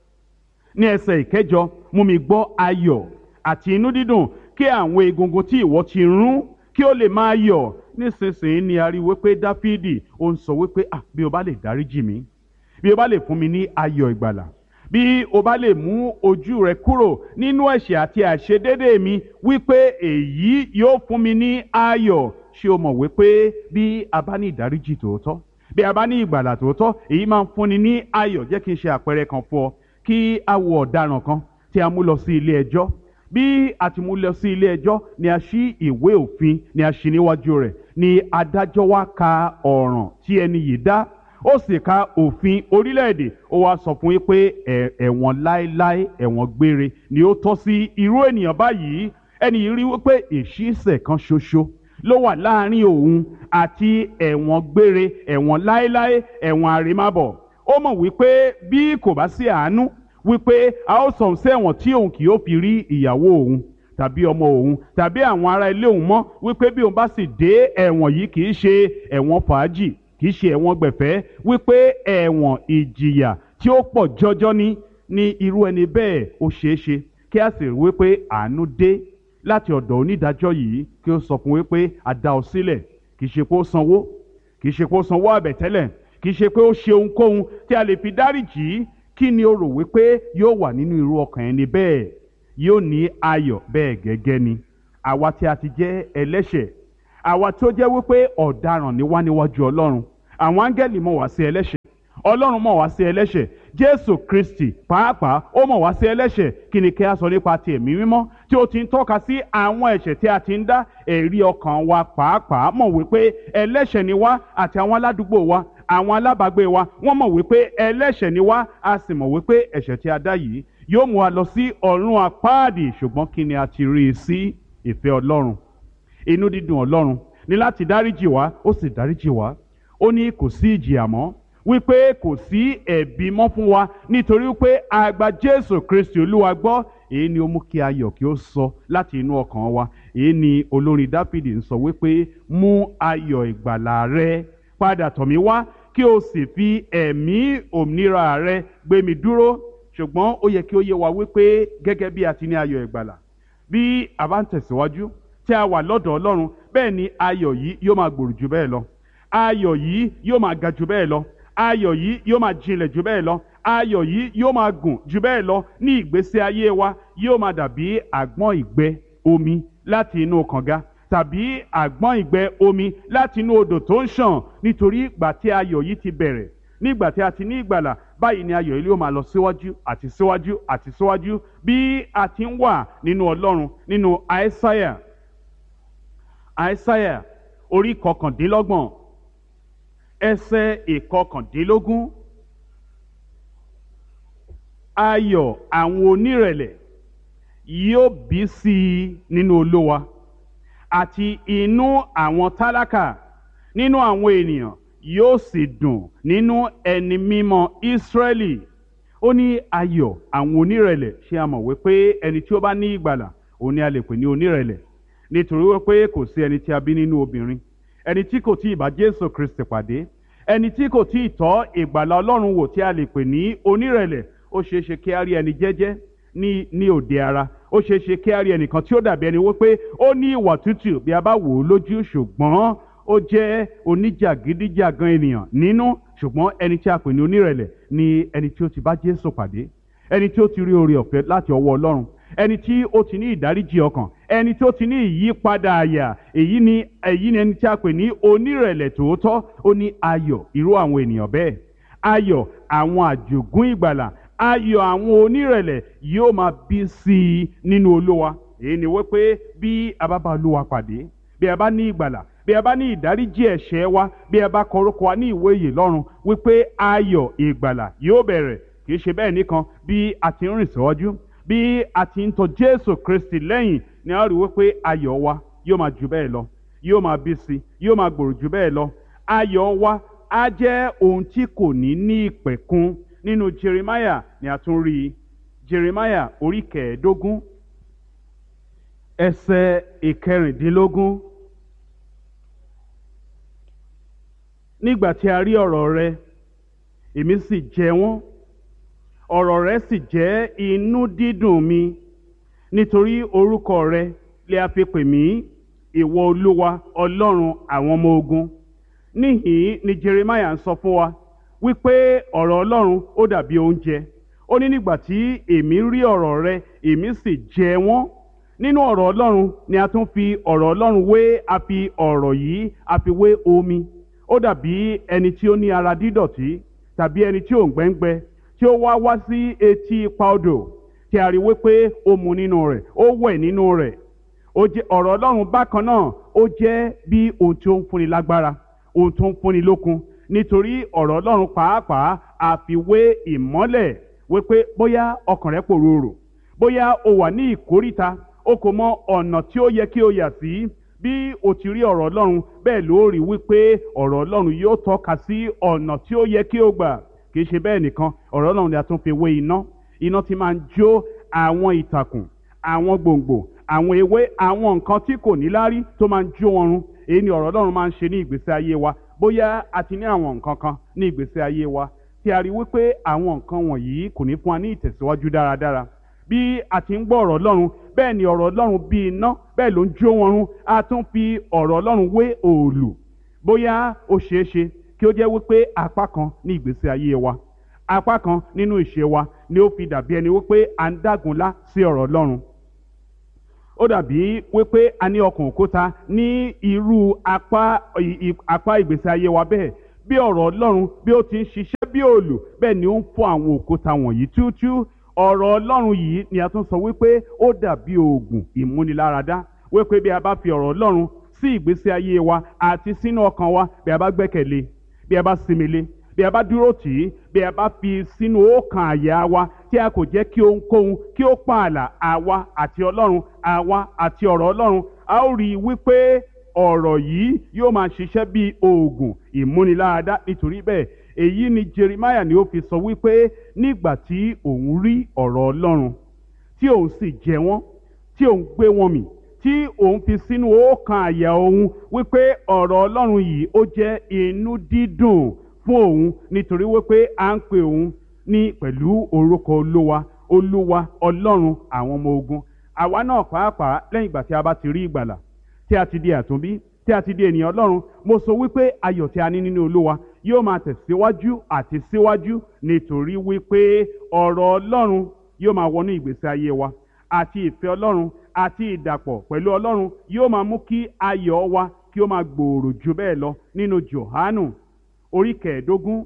Speaker 1: Ní ẹsẹ̀ ìkẹjọ, mú mi gbọ́ ayọ̀ àti inú dídùn, kí àwọn egungun tí ìwọ ti rún kí ó lè máa yọ̀. Nísinsìnyí ni a rí wípé Dáfídì ó ń sọ wípé bí o bá lè dáríjì mí, bí o bá lè fún mi ní ayọ̀ ìgbàlà, bí o bá lè mú ojú rẹ kúrò nínú ẹ̀ṣẹ̀ àti àìṣedéédé mi, wípé èyí yóò fún mi ní ayọ̀. Ṣé o mọ̀ wípé bí a bá ní ìdáríjì tòótọ́, bí a bá ní ìgbàlà tòótọ́, èyí máa ń fúnni ní ayọ̀. Jẹ́ kí n ṣe àpẹẹrẹ kan fún ọ. Kí a wo ọ̀daràn kan tí a mú lọ sí ilé ẹjọ́. Bí a ti mú lọ sí ilé ẹjọ́ ni a ṣí ìwé òfin, ni a ṣí níwájú rẹ̀, ni adájọ́ wá ka ọ̀ràn tí ẹni yìí dá. Ó sì ka òfin orílẹ̀-èdè. Ó wá sọ fún yín pé ẹ̀wọ̀n láéláé, ẹ̀wọ̀n gbére ni ó tọ́ sí irú ènìyàn báyìí. Ẹni yìí rí wípé ìṣísẹ̀ kan ṣoṣo ló wà láàrin òun àti ẹ̀wọ̀n gbére, ẹ̀wọ̀n láéláé, ẹ̀wọ̀n àrèmábọ̀. Ó mọ̀ wípé bí kò bá sí àánú, wípé a ó sọ sẹ́wọ̀n tí òun kì yóò fi rí ìyàwó òun tàbí ọmọ òun tàbí àwọn ará ilé òun mọ́. Wípé bí òun bá sì dé ẹ̀wọ̀n yìí, kì í ṣe ẹ̀wọ̀n fàájì, kì í ṣe ẹ̀wọ̀n gbẹ̀fẹ́, wípé ẹ̀wọ̀n ìjìyà tí ó pọ̀ jọjọ ní irú ẹni bẹ́ẹ̀. Ó ṣeé ṣe kí a sì rí wípé àánú dé láti ọ̀dọ̀ onídàájọ́ yìí, kí ó sọ fún wípé a dá ọ sílẹ̀. Kì í ṣe pé ó sanwó, kì í ṣe pé ó sanwó àbẹ̀tẹ́lẹ̀, kì í ṣe pé ó ṣe ohunkóhun tí a lè fi dáríjì. Kí ni o rò wípé yóò wà nínú irú ọkàn ẹni bẹ́ẹ̀? Yóò ní ayọ̀. Bẹ́ẹ̀ gẹ́gẹ́ ni àwa tí a ti jẹ́ ẹlẹ́ṣẹ̀, àwa tí ó jẹ́ wípé ọ̀daràn ni wá níwájú Ọlọ́run. Àwọn áńgẹ́lì mọ̀ wá sí ẹlẹ́ṣẹ̀, Ọlọ́run mọ̀ wá sí ẹlẹ́ṣẹ̀, Jésù Kristi pàápàá ó mọ̀ wá sí ẹlẹ́ṣẹ̀. Kí ni kí a sọ nípa ti ẹ̀mí mímọ́ tí ó ti ń tọ́ka sí àwọn ẹ̀ṣẹ̀ tí a ti ń dá, ẹ̀rí ọkàn wa pàápàá mọ̀ wípé ẹlẹ́ṣẹ̀ ni wá, àti àwọn aládùúgbò wa, àwọn alábàágbé wa, wọ́n mọ̀ wípé ẹlẹ́ṣẹ̀ ni wá, a sì mọ̀ wípé ẹ̀ṣẹ̀ tí a dá yìí yóò mú wa lọ sí ọ̀run àpáàdì. ṣùgbọ́n kí ni a ti rí i sí? Ìfẹ́ Ọlọ́run, inú dídùn Ọlọ́run ní láti dáríjì wá, ó sì dáríjì wá. Ó ní kò sí ìjìyà mọ́, wípé kò sí ẹ̀bi mọ́ fún wa, nítorí wípé a gba Jésù Kristi Olúwa gbọ́. Èyí ni ó mú kí ayọ̀ kí ó sọ láti inú ọkàn wa. Èyí ni olórin Dáfídì ń sọ wípé, mú ayọ̀ ìgbàlà rẹ padà tọ̀ mí wá, kí o sì fi ẹ̀mí òmìnira rẹ gbé mi dúró. Ṣùgbọ́n ó yẹ kí ó yé wa wípé gẹ́gẹ́ bí a ti ní ayọ̀ ìgbàlà, bí a bá ń tẹ̀síwájú tí a wà lọ́dọ̀ Ọlọ́run, bẹ́ẹ̀ ni ayọ̀ yìí yóò máa gbòòrò jù bẹ́ẹ̀ lọ, ayọ̀ yìí yóò máa ga jù bẹ́ẹ̀ lọ, ayọ̀ yìí yóò máa jinlẹ̀ jù bẹ́ẹ̀ lọ, ayọ̀ yìí yóò máa gùn jù bẹ́ẹ̀ lọ. Ní ìgbésí ayé wa yóò máa dàbí àgbọ̀n ìgbẹ́ omi láti inú kànga, tàbí àgbọ̀n ìgbẹ́ omi láti inú odò tó ń ṣàn. Nítorí ìgbà tí ayọ̀ yìí ti bẹ̀rẹ̀, nígbà tí a ti ní ìgbàlà, báyìí ni ayọ̀ yìí yóò máa lọ síwájú àti síwájú àti síwájú bí a ti ń wà nínú Ọlọ́run. Nínú Àìsáyà orí 29 ẹsẹ̀ 21. Ayọ̀ àwọn onírẹ̀lẹ̀ yóò bí sí i nínú Olúwa, àti inú àwọn tálákà nínú àwọn ènìyàn yóò sì dùn nínú ẹni mímọ́ Ísírẹ́lì. Ó ní ayọ̀ àwọn onírẹ̀lẹ̀. Ṣé a mọ̀ wípé ẹni tí ó bá ní ìgbàlà, òun ni a lè pè ní onírẹ̀lẹ̀? Nítorí wípé kò sí ẹni tí a bí nínú obìnrin, ẹni tí kò tí ì bá Jésù Kristi pàdé, ẹni tí kò tí ì tọ́ ìgbàlà Ọlọ́run wò tí a lè pè ní onírẹ̀lẹ̀. Ó ṣeé ṣe kí a rí ẹni jẹ́jẹ́ ní òde ara, ó ṣeé ṣe kí a rí ẹnìkan tí ó dàbí ẹni wípé ó ní ìwà tútù bí a bá wò ó lójú, ṣùgbọ́n ó jẹ́ oníjàgídíjàgan ènìyàn nínú. Ṣùgbọ́n ẹni tí a pè ní onírẹ̀lẹ̀ ni ẹni tí ó ti bá Jésù pàdé, ẹni tí ó ti rí oore ọ̀fẹ́ láti ọwọ́ Ọlọ́run, ẹni tí ó ti ní ìdáríjì ọkàn, ẹni tí ó ti ní ìyípadà àyà. Èyí ni ẹni tí a pè ní onírẹ̀lẹ̀ tòótọ́. Ó ní ayọ̀ irú àwọn ènìyàn bẹ́ẹ̀, ayọ̀ àwọn àjogún ìgbàlà, ayọ̀ àwọn onírẹ̀lẹ̀ yóò máa bí sí i nínú Olúwa. Èyí ni wípé bí a bá bá Olúwa pàdé, bí a bá ní ìgbàlà, bí a bá ní ìdáríjì ẹ̀ṣẹ̀ wa, bí a bá kọ orúkọ wa ní ìwé ìyè lọ́run, wípé ayọ̀ ìgbàlà yóò bẹ̀rẹ̀. Kì í ṣe bẹ́ẹ̀ nìkan, bí a ti ń rìn síwájú, bí a ti ń tọ̀ Jésù Kristi lẹ́yìn, ni a rí wípé ayọ̀ wa yóò máa jù bẹ́ẹ̀ lọ, yóò máa bí sí, yóò máa gbòòrò jù bẹ́ẹ̀ lọ. Ayọ̀ wa á jẹ́ ohun tí kò ní ìpẹ̀kun. Nínú Jeremiah ni a tún rí i. Jeremiah orí 15 ẹsẹ̀ 16. Nígbà tí a rí ọ̀rọ̀ rẹ, èmi sì jẹ wọ́n, ọ̀rọ̀ rẹ sì jẹ́ inú dídùn mi. Nítorí orúkọ rẹ lè a fi pè mí, ìwọ Olúwa Ọlọ́run àwọn ọmọ ogun. Níhìn ni Jeremiah ń sọ fún wa wípé ọ̀rọ̀ Ọlọ́run ó dàbí oúnjẹ. Ó ní nígbà tí èmi rí ọ̀rọ̀ rẹ, èmi sì jẹ wọ́n. Nínú ọ̀rọ̀ Ọlọ́run ni a tún fi ọ̀rọ̀ Ọlọ́run wé, a fi ọ̀rọ̀ yìí a fi wé omi. Ó dàbí ẹni tí ó ní ara dídọ̀tí, tàbí ẹni tí òǹgbẹ ń gbẹ, tí ó wá sí etí ipa odò, tí a rí wípé ó mu nínú rẹ̀, ó wẹ̀ nínú rẹ̀. Ọ̀rọ̀ Ọlọ́run bákan náà ó jẹ́ bí ohun tí ó ń fúnni lágbára, ohun tó ń fúnni lókun. Nítorí ọ̀rọ̀ Ọlọ́run pàápàá a fi wé ìmọ́lẹ̀, wípé bóyá ọkàn rẹ pòrúurù, bóyá o wà ní ìkóríta, o kò mọ ọ̀nà tí ó yẹ kí o yà sí. Bí o ti rí ọ̀rọ̀ Ọlọ́run, bẹ́ẹ̀ ló rí wípé ọ̀rọ̀ Ọlọ́run yóò tọ́ka sí ọ̀nà tí ó yẹ kí o gbà. Kì í ṣe bẹ́ẹ̀ nìkan, ọ̀rọ̀ Ọlọ́run ni a tún fi wé iná. Iná tí máa ń jó àwọn ìtàkùn, àwọn gbòǹgbò, àwọn ewé, àwọn nǹkan tí kò níláárí tó máa ń jó wọn run. Èyí ni ọ̀rọ̀ Ọlọ́run máa ń ṣe ní ìgbésí ayé wa. Bóyá a ti ní àwọn nǹkan kan ní ìgbésí ayé wa tí a rí wípé àwọn nǹkan wọ̀nyí kò ní fún wa ní ìtẹ̀síwájú dáradára. Bí a ti ń gbọ́ ọ̀rọ̀ Ọlọ́run, bẹ́ẹ̀ ni ọ̀rọ̀ Ọlọ́run bí iná, bẹ́ẹ̀ ló ń jó wọn run. A tún fi ọ̀rọ̀ Ọlọ́run wé òòlù. Bóyá ó ṣeé ṣe kí ó jẹ́ wípé apá kan ní ìgbésí ayé wa, apá kan nínú ìṣe wa ni ó fi dàbí ẹni wípé à ń dágunlá sí ọ̀rọ̀ Ọlọ́run. Ó dàbí wípé a ní ọkàn òkúta ní irú apá ìgbésí ayé wa bẹ́ẹ̀. Bí ọ̀rọ̀ Ọlọ́run bí ó ti ń ṣiṣẹ́ bí òòlù, bẹ́ẹ̀ ni ó ń fọ́ àwọn òkúta wọ̀nyí túútúú. ọ̀rọ̀ Ọlọ́run yìí ni a tún sọ wípé ó dàbí oògùn ìmúniláradá, wípé bí a bá fi ọ̀rọ̀ Ọlọ́run sí ìgbésí ayé wa àti sínú ọkàn wa, bí a bá gbẹ́kẹ̀lé, bí a bá sinmi lé, bí a bá dúró tì í, bí a bá fi sínú ọkàn àyà wa tí a kò jẹ́ kí ohunkóhun kí ó pààlà àwa àti Ọlọ́run, àwa àti ọ̀rọ̀ Ọlọ́run, a ó rí i wípé ọ̀rọ̀ yìí yóò máa ṣiṣẹ́ bí oògùn ìmúniláradá. Nítorí bẹ́ẹ̀, èyí ni Jeremiah ni ó fi sọ wípé nígbà tí òun rí ọ̀rọ̀ Ọlọ́run tí òun sì jẹ wọ́n, tí òun gbé wọn mì, tí òun fi sínú ọkàn àyà òun, wípé ọ̀rọ̀ Ọlọ́run yìí ó jẹ́ inú dídùn fún òun, nítorí wípé à ń pè òun ní pẹ̀lú orúkọ Olúwa, Olúwa Ọlọ́run àwọn ọmọ ogun. Àwa náà pàápàá lẹ́yìn ìgbà tí a bá ti rí ìgbàlà, tí a ti di àtúnbí, tí a ti di ènìyàn Ọlọ́run, mo sọ wípé ayọ̀ tí a ní nínú Olúwa yóò máa tẹ̀síwájú àti síwájú, nítorí wípé ọ̀rọ̀ Ọlọ́run yóò máa wọnú ìgbésí ayé wa, àti ìfẹ́ Ọlọ́run àti ìdàpọ̀ pẹ̀lú Ọlọ́run yóò máa mú kí ayọ̀ wa kí ó máa gbòòrò jù bẹ́ẹ̀ lọ. Nínú Jòhánù orí 15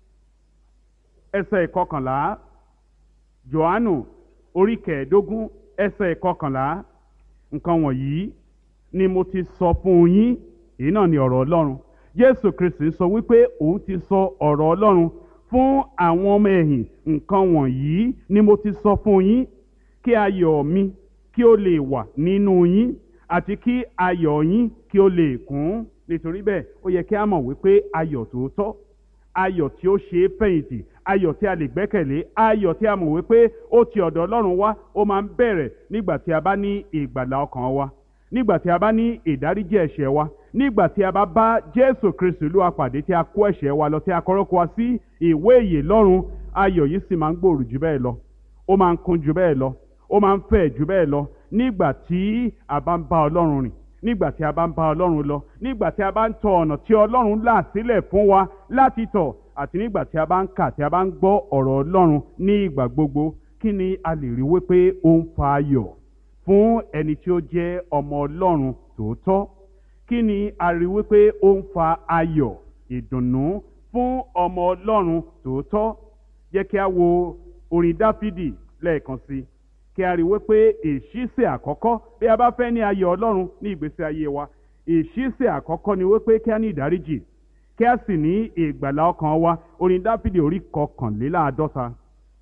Speaker 1: ẹsẹ̀ 11, Jòhánù orí 15 ẹsẹ̀ 11, nǹkan wọ̀nyí ni mo ti sọ fún yín. Èyí náà ni ọ̀rọ̀ Ọlọ́run. Jésù Kristi sọ wípé òun ti sọ ọ̀rọ̀ Ọlọ́run fún àwọn ọmọ ẹ̀yìn. Nǹkan wọ̀nyí ni mo ti sọ fún yín, kí ayọ̀ mi kí ó lè wà nínú yín, àti kí ayọ̀ yín kí ó lè kún. Nítorí bẹ́ẹ̀, ó yẹ kí a mọ̀ wípé ayọ̀ tòótọ́, ayọ̀ tí ó ṣe é fẹ̀yìntì, ayọ̀ tí a lè gbẹ́kẹ̀lé, ayọ̀ tí a mọ̀ wípé ó ti ọ̀dọ̀ Ọlọ́run wá, ó máa ń bẹ̀rẹ̀ nígbà tí a bá ní ìgbàlà ọkàn wa, nígbà tí a bá ní ìdáríjì ẹ̀ṣẹ̀ wa, nígbà tí a bá Jésù Kristi Olúwa pàdé, tí a kó ẹ̀ṣẹ̀ wa lọ, tí a kọrúkọ wa sí ìwé ìyè lọ́run. Ayọ̀ yìí sì máa ń gbòòrò jù bẹ́ẹ̀ lọ, ó máa ń kún jù bẹ́ẹ̀ lọ, ó máa ń fẹ̀ jù bẹ́ẹ̀ lọ nígbà tí a bá ń bá Ọlọ́run rìn, nígbà tí a bá ń bá Ọlọ́run lọ, nígbà tí a bá ń tọ ọ̀nà tí Ọlọ́run là sílẹ̀ fún wa láti tọ̀, àti nígbà tí a bá ń kà, tí a bá ń gbọ́ ọ̀rọ̀ Ọlọ́run ní ìgbà gbogbo. Kí ni a lè rí wípé ó ń fa ayọ̀ fún ẹni tí ó jẹ́ ọmọ Ọlọ́run tòótọ́? Kí ni a rí wípé ó ń fa ayọ̀, ìdùnnú fún ọmọ Ọlọ́run tòótọ́? Jẹ́ kí a wo orin Dáfídì lẹ́ẹ̀kan sí, kí a rí wípé ìṣísẹ̀ àkọ́kọ́ bí a bá fẹ́ ní ayọ̀ Ọlọ́run ní ìgbésí ayé wa, ìṣísẹ̀ àkọ́kọ́ ni wípé kí a ní ìdáríjì, kí a sì ní ìgbàlà ọkàn wa. Orin Dáfídì orí 51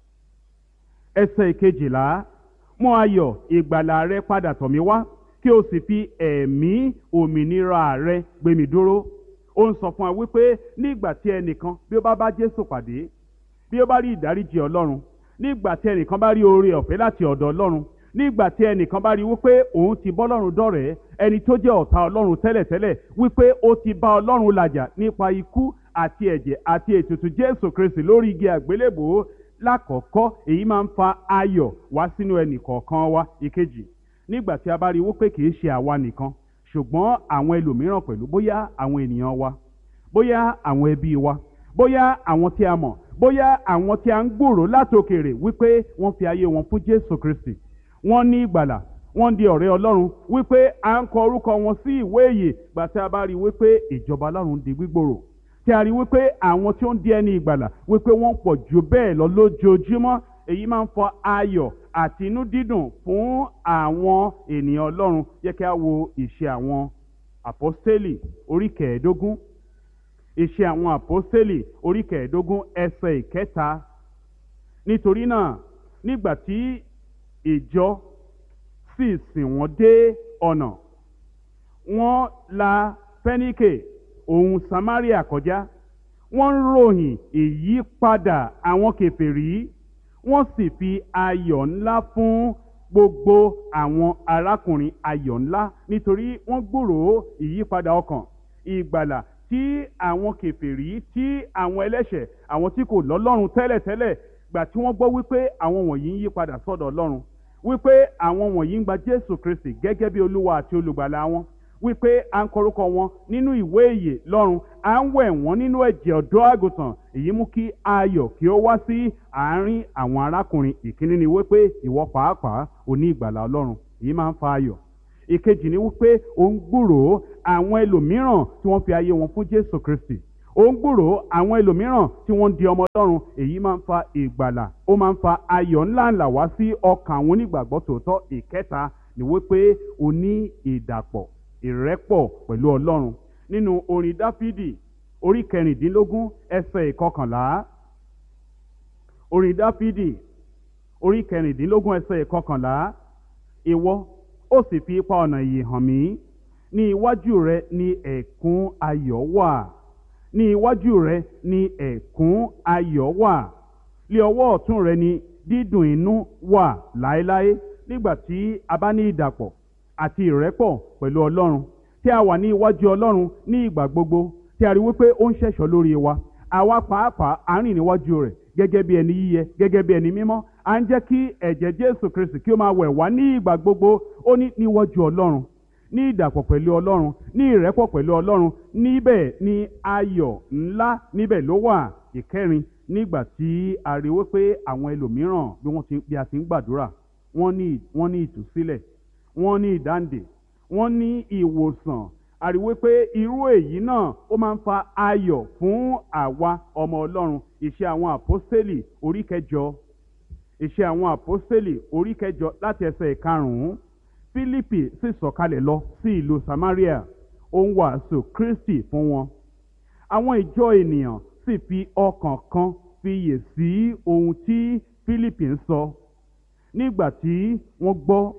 Speaker 1: ẹsẹ̀ 12, mú ayọ̀ ìgbàlà rẹ padà tọ̀ mí wá, kí o sì fi ẹ̀mí òmìnira rẹ gbé mi dúró. Ó ń sọ fún wa wípé nígbà tí ẹnìkan bí ó bá bá Jésù pàdé, bí ó bá rí ìdáríjì Ọlọ́run, nígbà tí ẹnìkan bá rí oore ọ̀fẹ́ láti ọ̀dọ̀ Ọlọ́run, nígbà tí ẹnìkan bá rí wípé òun ti bọ́ Ọlọ́run dọ̀rẹ́, ẹni tó jẹ́ ọ̀tá Ọlọ́run tẹ́lẹ̀tẹ́lẹ̀, wípé ó ti bá Ọlọ́run làjà nípa ikú àti ẹ̀jẹ̀ àti ètùtù Jésù Kristi lórí igi àgbélébùú. Lákọ̀ọ́kọ́, èyí máa ń fa ayọ̀ wá sínú ẹnì kọ̀ọ̀kan wa. Ìkejì, nígbà tí a bá rí wípé kì í ṣe àwa nìkan, ṣùgbọ́n àwọn ẹlòmíràn pẹ̀lú, bóyá àwọn ènìyàn wa, bóyá àwọn ẹbí wa, bóyá àwọn tí a mọ̀, bóyá àwọn tí a ń gbòòrò látòkèrè, wípé wọ́n fi ayé wọn fún Jésù Kristi, wọ́n ní ìgbàlà, wọ́n di ọ̀rẹ́ Ọlọ́run, wípé à ń kọ orúkọ wọn sí ìwé ìyè. Gbà tí a bá rí wípé ìjọba Ọlọ́run di gbígbòòrò, tí a rí wípé àwọn tí ó ń di ẹni ìgbàlà wípé wọ́n pọ̀ jù bẹ́ẹ̀ lọ lójoojúmọ́, èyí máa ń fa ayọ̀ àti inú dídùn fún àwọn ènìyàn Ọlọ́run. Jẹ́ kí a wo ìṣe àwọn àpọ́stélì orí 15, ìṣe àwọn àpọ́stélì orí 15 ẹsẹ̀ 3. Nítorí náà, nígbà tí ìjọ sì sìn wọ́n dé ọ̀nà, wọ́n la Fẹ́níkè òun Samaria kọjá, wọ́n ń ròyìn ìyípadà àwọn kèfèrí, wọ́n sì fi ayọ̀ ńlá fún gbogbo àwọn arákùnrin. Ayọ̀ ńlá nítorí wọ́n gbúròó ìyípadà ọkàn, ìgbàlà tí àwọn kèfèrí, tí àwọn ẹlẹ́ṣẹ̀, àwọn tí kò lọ́lọ́run tẹ́lẹ̀tẹ́lẹ̀, gbà tí wọ́n gbọ́ wípé àwọn wọ̀nyí ń yí padà sọ́dọ̀ Ọlọ́run, wípé àwọn wọ̀nyí ń gba Jésù Kristi gẹ́gẹ́ bí Olúwa àti olùgbàlà wọn, wípé à ń kọrúkọ wọn nínú ìwé ìyè lọ́run, à ń wẹ̀ wọ́n nínú ẹ̀jẹ̀ ọ̀dọ́ àgùntàn. Èyí mú kí ayọ̀ kí ó wá sí àárín àwọn arákùnrin. Ìkíní ni wípé ìwọ pàápàá ò ní ìgbàlà Ọlọ́run, èyí máa ń fa ayọ̀. Ìkejì ni wípé ó ń gbúròó àwọn ẹlòmíràn tí wọ́n fi ayé wọn fún Jésù Kristi, ó ń gbúròó àwọn ẹlòmíràn tí wọ́n ń di ọmọ Ọlọ́run. Èyí máa ń fa ìgbàlà, ó máa ń fa ayọ̀ ńláńlá wá sí ọkàn àwọn onígbàgbọ́ tòótọ́. Ìkẹta ni wípé o ní ìdàpọ̀, ìrẹ́pọ̀ pẹ̀lú Ọlọ́run. Nínú orin Dáfídì orí 16 ẹsẹ̀ 11, orin Dáfídì orí 16 ẹsẹ̀ 11, ìwọ ó sì fi ipa ọ̀nà ìyè hàn mí, ní iwájú rẹ ni ẹ̀kún ayọ̀ wà, ní iwájú rẹ ni ẹ̀kún ayọ̀ wà, lé ọwọ́ ọ̀tún rẹ ni dídùn inú wà láéláé. Nígbà tí a bá ní ìdàpọ̀ àti ìrẹ́pọ̀ pẹ̀lú Ọlọ́run, tí a wà ní iwájú Ọlọ́run ní ìgbà gbogbo, tí a rí wípé ó ń ṣẹ̀ṣọ́ lórí wa, àwa pàápàá à ń rìn níwájú rẹ̀ gẹ́gẹ́ bí ẹni yíyẹ, gẹ́gẹ́ bí ẹni mímọ́. À ń jẹ́ kí ẹ̀jẹ̀ Jésù Kristi kí ó máa wẹ̀ wá ní ìgbà gbogbo. Ó ní níwájú Ọlọ́run, ní ìdàpọ̀ pẹ̀lú Ọlọ́run, ní ìrẹ́pọ̀ pẹ̀lú Ọlọ́run, níbẹ̀ ni ayọ̀ ńlá níbẹ̀ ló wà. Ìkẹrin, nígbà tí a rí wípé àwọn ẹlòmíràn bí a ti ń gbàdúrà, wọ́n ní ìtúsílẹ̀, wọ́n ní ìdáǹdè, wọ́n ní ìwòsàn. A rí wípé irú èyí náà ó máa ń fa ayọ̀ fún àwa ọmọ Ọlọ́run. Iṣẹ́ àwọn àpọ́stélì orí 9, Iṣẹ́ àwọn àpọ́stélì orí 9 láti ẹsẹ̀ 5. Fílípì sì sọ̀kalẹ̀ lọ sí ìlú Samaria, ó ń wàásù Kristi fún wọn. Àwọn ìjọ ènìyàn sì fi ọkàn kan fiyè sí ohun tí Fílípì ń sọ. Nígbà tí wọ́n gbọ́,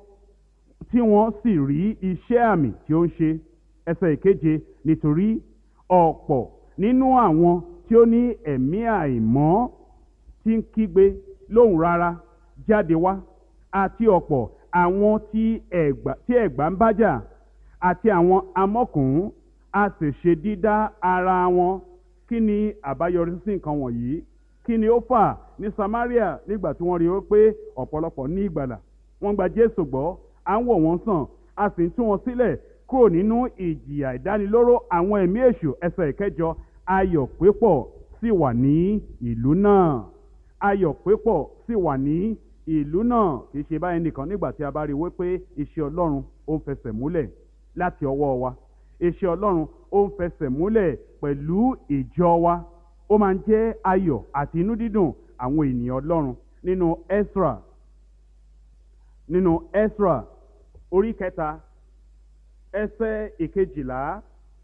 Speaker 1: tí wọ́n sì rí iṣẹ́ àmì tí ó ń ṣe. Ẹsẹ̀ 7, nítorí ọ̀pọ̀ nínú àwọn tí ó ní ẹ̀mí àìmọ́ tí ń kígbe lóhùn rárá jáde wá, àti ọ̀pọ̀ àwọn tí ẹ̀gbà ń bájà, àti àwọn amọ́kùnrin, a sì ṣe dídá ara wọn. Kí ni àbáyọrí sí nǹkan wọ̀nyí? Kí ni ó fà ní Samaria nígbà tí wọ́n rí i pé ọ̀pọ̀lọpọ̀ ní ìgbàlà, wọ́n gba Jésù gbọ́, à ń wò wọ́n sàn, a sì ń tú wọn sílẹ̀ kúrò nínú ìjìyà ìdánilóró àwọn ẹ̀mí èṣù. Ẹsẹ̀ 8, ayọ̀ pípọ̀ sì wà ní ìlú náà. Ayọ̀ pípọ̀ sì wà ní ìlú náà. Kì í ṣe báyìí nìkan. Nígbà tí a bá rí i wípé iṣẹ́ Ọlọ́run ó ń fẹsẹ̀ múlẹ̀ láti ọwọ́ wa, iṣẹ́ Ọlọ́run ó ń fẹsẹ̀ múlẹ̀ pẹ̀lú ìjọ wa, ó máa ń jẹ́ ayọ̀ àti inú dídùn àwọn ènìyàn Ọlọ́run. Nínú Ẹ́sírà orí 3 ẹsẹ̀ 11,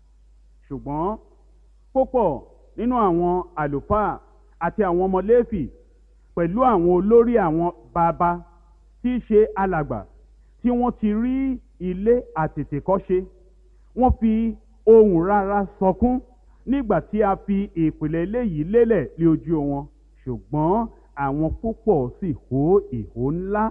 Speaker 1: ṣùgbọ́n púpọ̀ nínú àwọn àlùfáà àti àwọn ọmọ Léfì pẹ̀lú àwọn olórí àwọn bàbá tí í ṣe alàgbà, tí wọ́n ti rí ilé àtètèkọ́ṣe, wọ́n fi ohùn rárá sọkún nígbà tí a fi ìpìlẹ̀ eléyìí lélẹ̀ lé ojú wọn. Ṣùgbọ́n àwọn púpọ̀ sì hó ìhó ńlá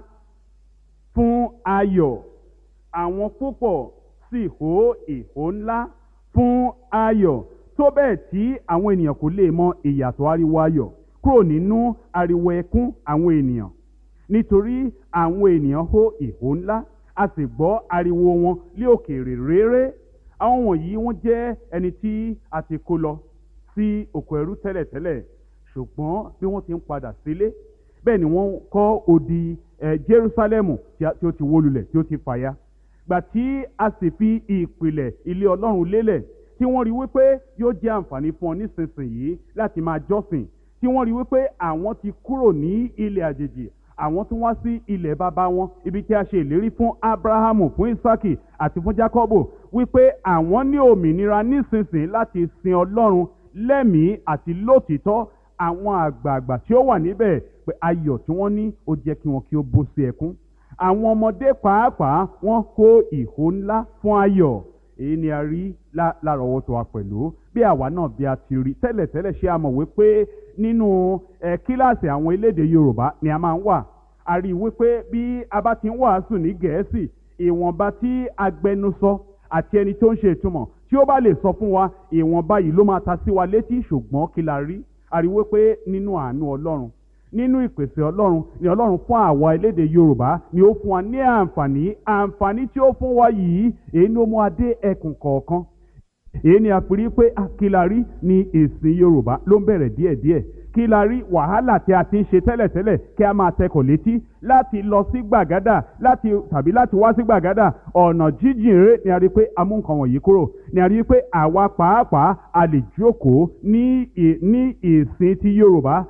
Speaker 1: fún ayọ̀. Àwọn púpọ̀ sì hó ìhó ńlá fún ayọ̀, tó bẹ́ẹ̀ tí àwọn ènìyàn kò lè mọ ìyàtọ̀ ariwo ayọ̀ kúrò nínú ariwo ẹkún àwọn ènìyàn. Nítorí àwọn ènìyàn hó ìhó ńlá, a sì gbọ́ ariwo wọn lé òkèèrè réré. Àwọn wọ̀nyí wọ́n jẹ́ ẹni tí a ti kó lọ sí oko ẹrú tẹ́lẹ̀tẹ́lẹ̀, ṣùgbọ́n bí wọ́n ti ń padà sílé, bẹ́ẹ̀ ni wọ́n kọ́ odi Jerúsálẹ́mù tí ó ti wó lulẹ̀, tí ó ti fàya. Gbà tí a sì fi ìpìlẹ̀ ilé Ọlọ́run lélẹ̀, tí wọ́n rí wípé yóò jẹ́ àǹfààní fún ọ nísinsìnyí láti máa jọ́sìn, tí wọ́n rí wípé àwọn ti kúrò ní ilẹ̀ àjèjì, àwọn tún wá sí ilẹ̀ bàbá wọn, ibi tí a ṣe ìlérí fún Ábúráhámù, fún Ísákì àti fún Jákọ́bù, wípé àwọn ní òmìnira nísinsìnyí láti sin Ọlọ́run lẹ́mìí àti lótìítọ́. Àwọn àgbààgbà tí ó wà níbẹ̀, pé ayọ̀ tí wọ́n ní ó jẹ́ kí wọn kí ó bú sí ẹkún. Àwọn ọmọdé pàápàá wọ́n kó ìhó ńlá fún ayọ̀. Èyí ni a rí lárọ̀ọ́wọ́tó wa pẹ̀lú. Bí àwa náà bí a ti rí tẹ́lẹ̀tẹ́lẹ̀, ṣé a mọ̀ wípé nínú kíláàsì àwọn elédè Yorùbá ni a máa ń wà. A rí wípé bí a bá ti ń wàásù ní Gẹ̀ẹ́sì, ìwọ̀nba tí agbẹnusọ àti ẹni tó ń ṣe ìtumọ̀ tí ó bá lè sọ fún wa, ìwọ̀nba yìí ló máa ta sí wa létí. Ṣùgbọ́n kí la rí? A rí wípé nínú àánú Ọlọ́run, nínú ìpèsè Ọlọ́run, ni Ọlọ́run fún àwa elédè Yorùbá ni ó fún wa ní àǹfààní tí ó fún wa yìí. Èyí ni ó mú adé ẹkùn kọ̀ọ̀kan. Èyí ni a fi rí pé akílarí ni ìsìn Yorùbá ló ń bẹ̀rẹ̀ díẹ̀díẹ̀, kí la rí wàhálà tí a ti ń ṣe tẹ́lẹ̀tẹ́lẹ̀ kí a máa tẹkọ̀ létí láti lọ sí gbàgádà tàbí láti wá sí gbàgádà ọ̀nà jíjìn rere ni a rí pé a mú nǹkan wọ̀nyí kúrò ni a rí pé àwa pàápàá a lè jókòó ní ìsìn ti Yorùbá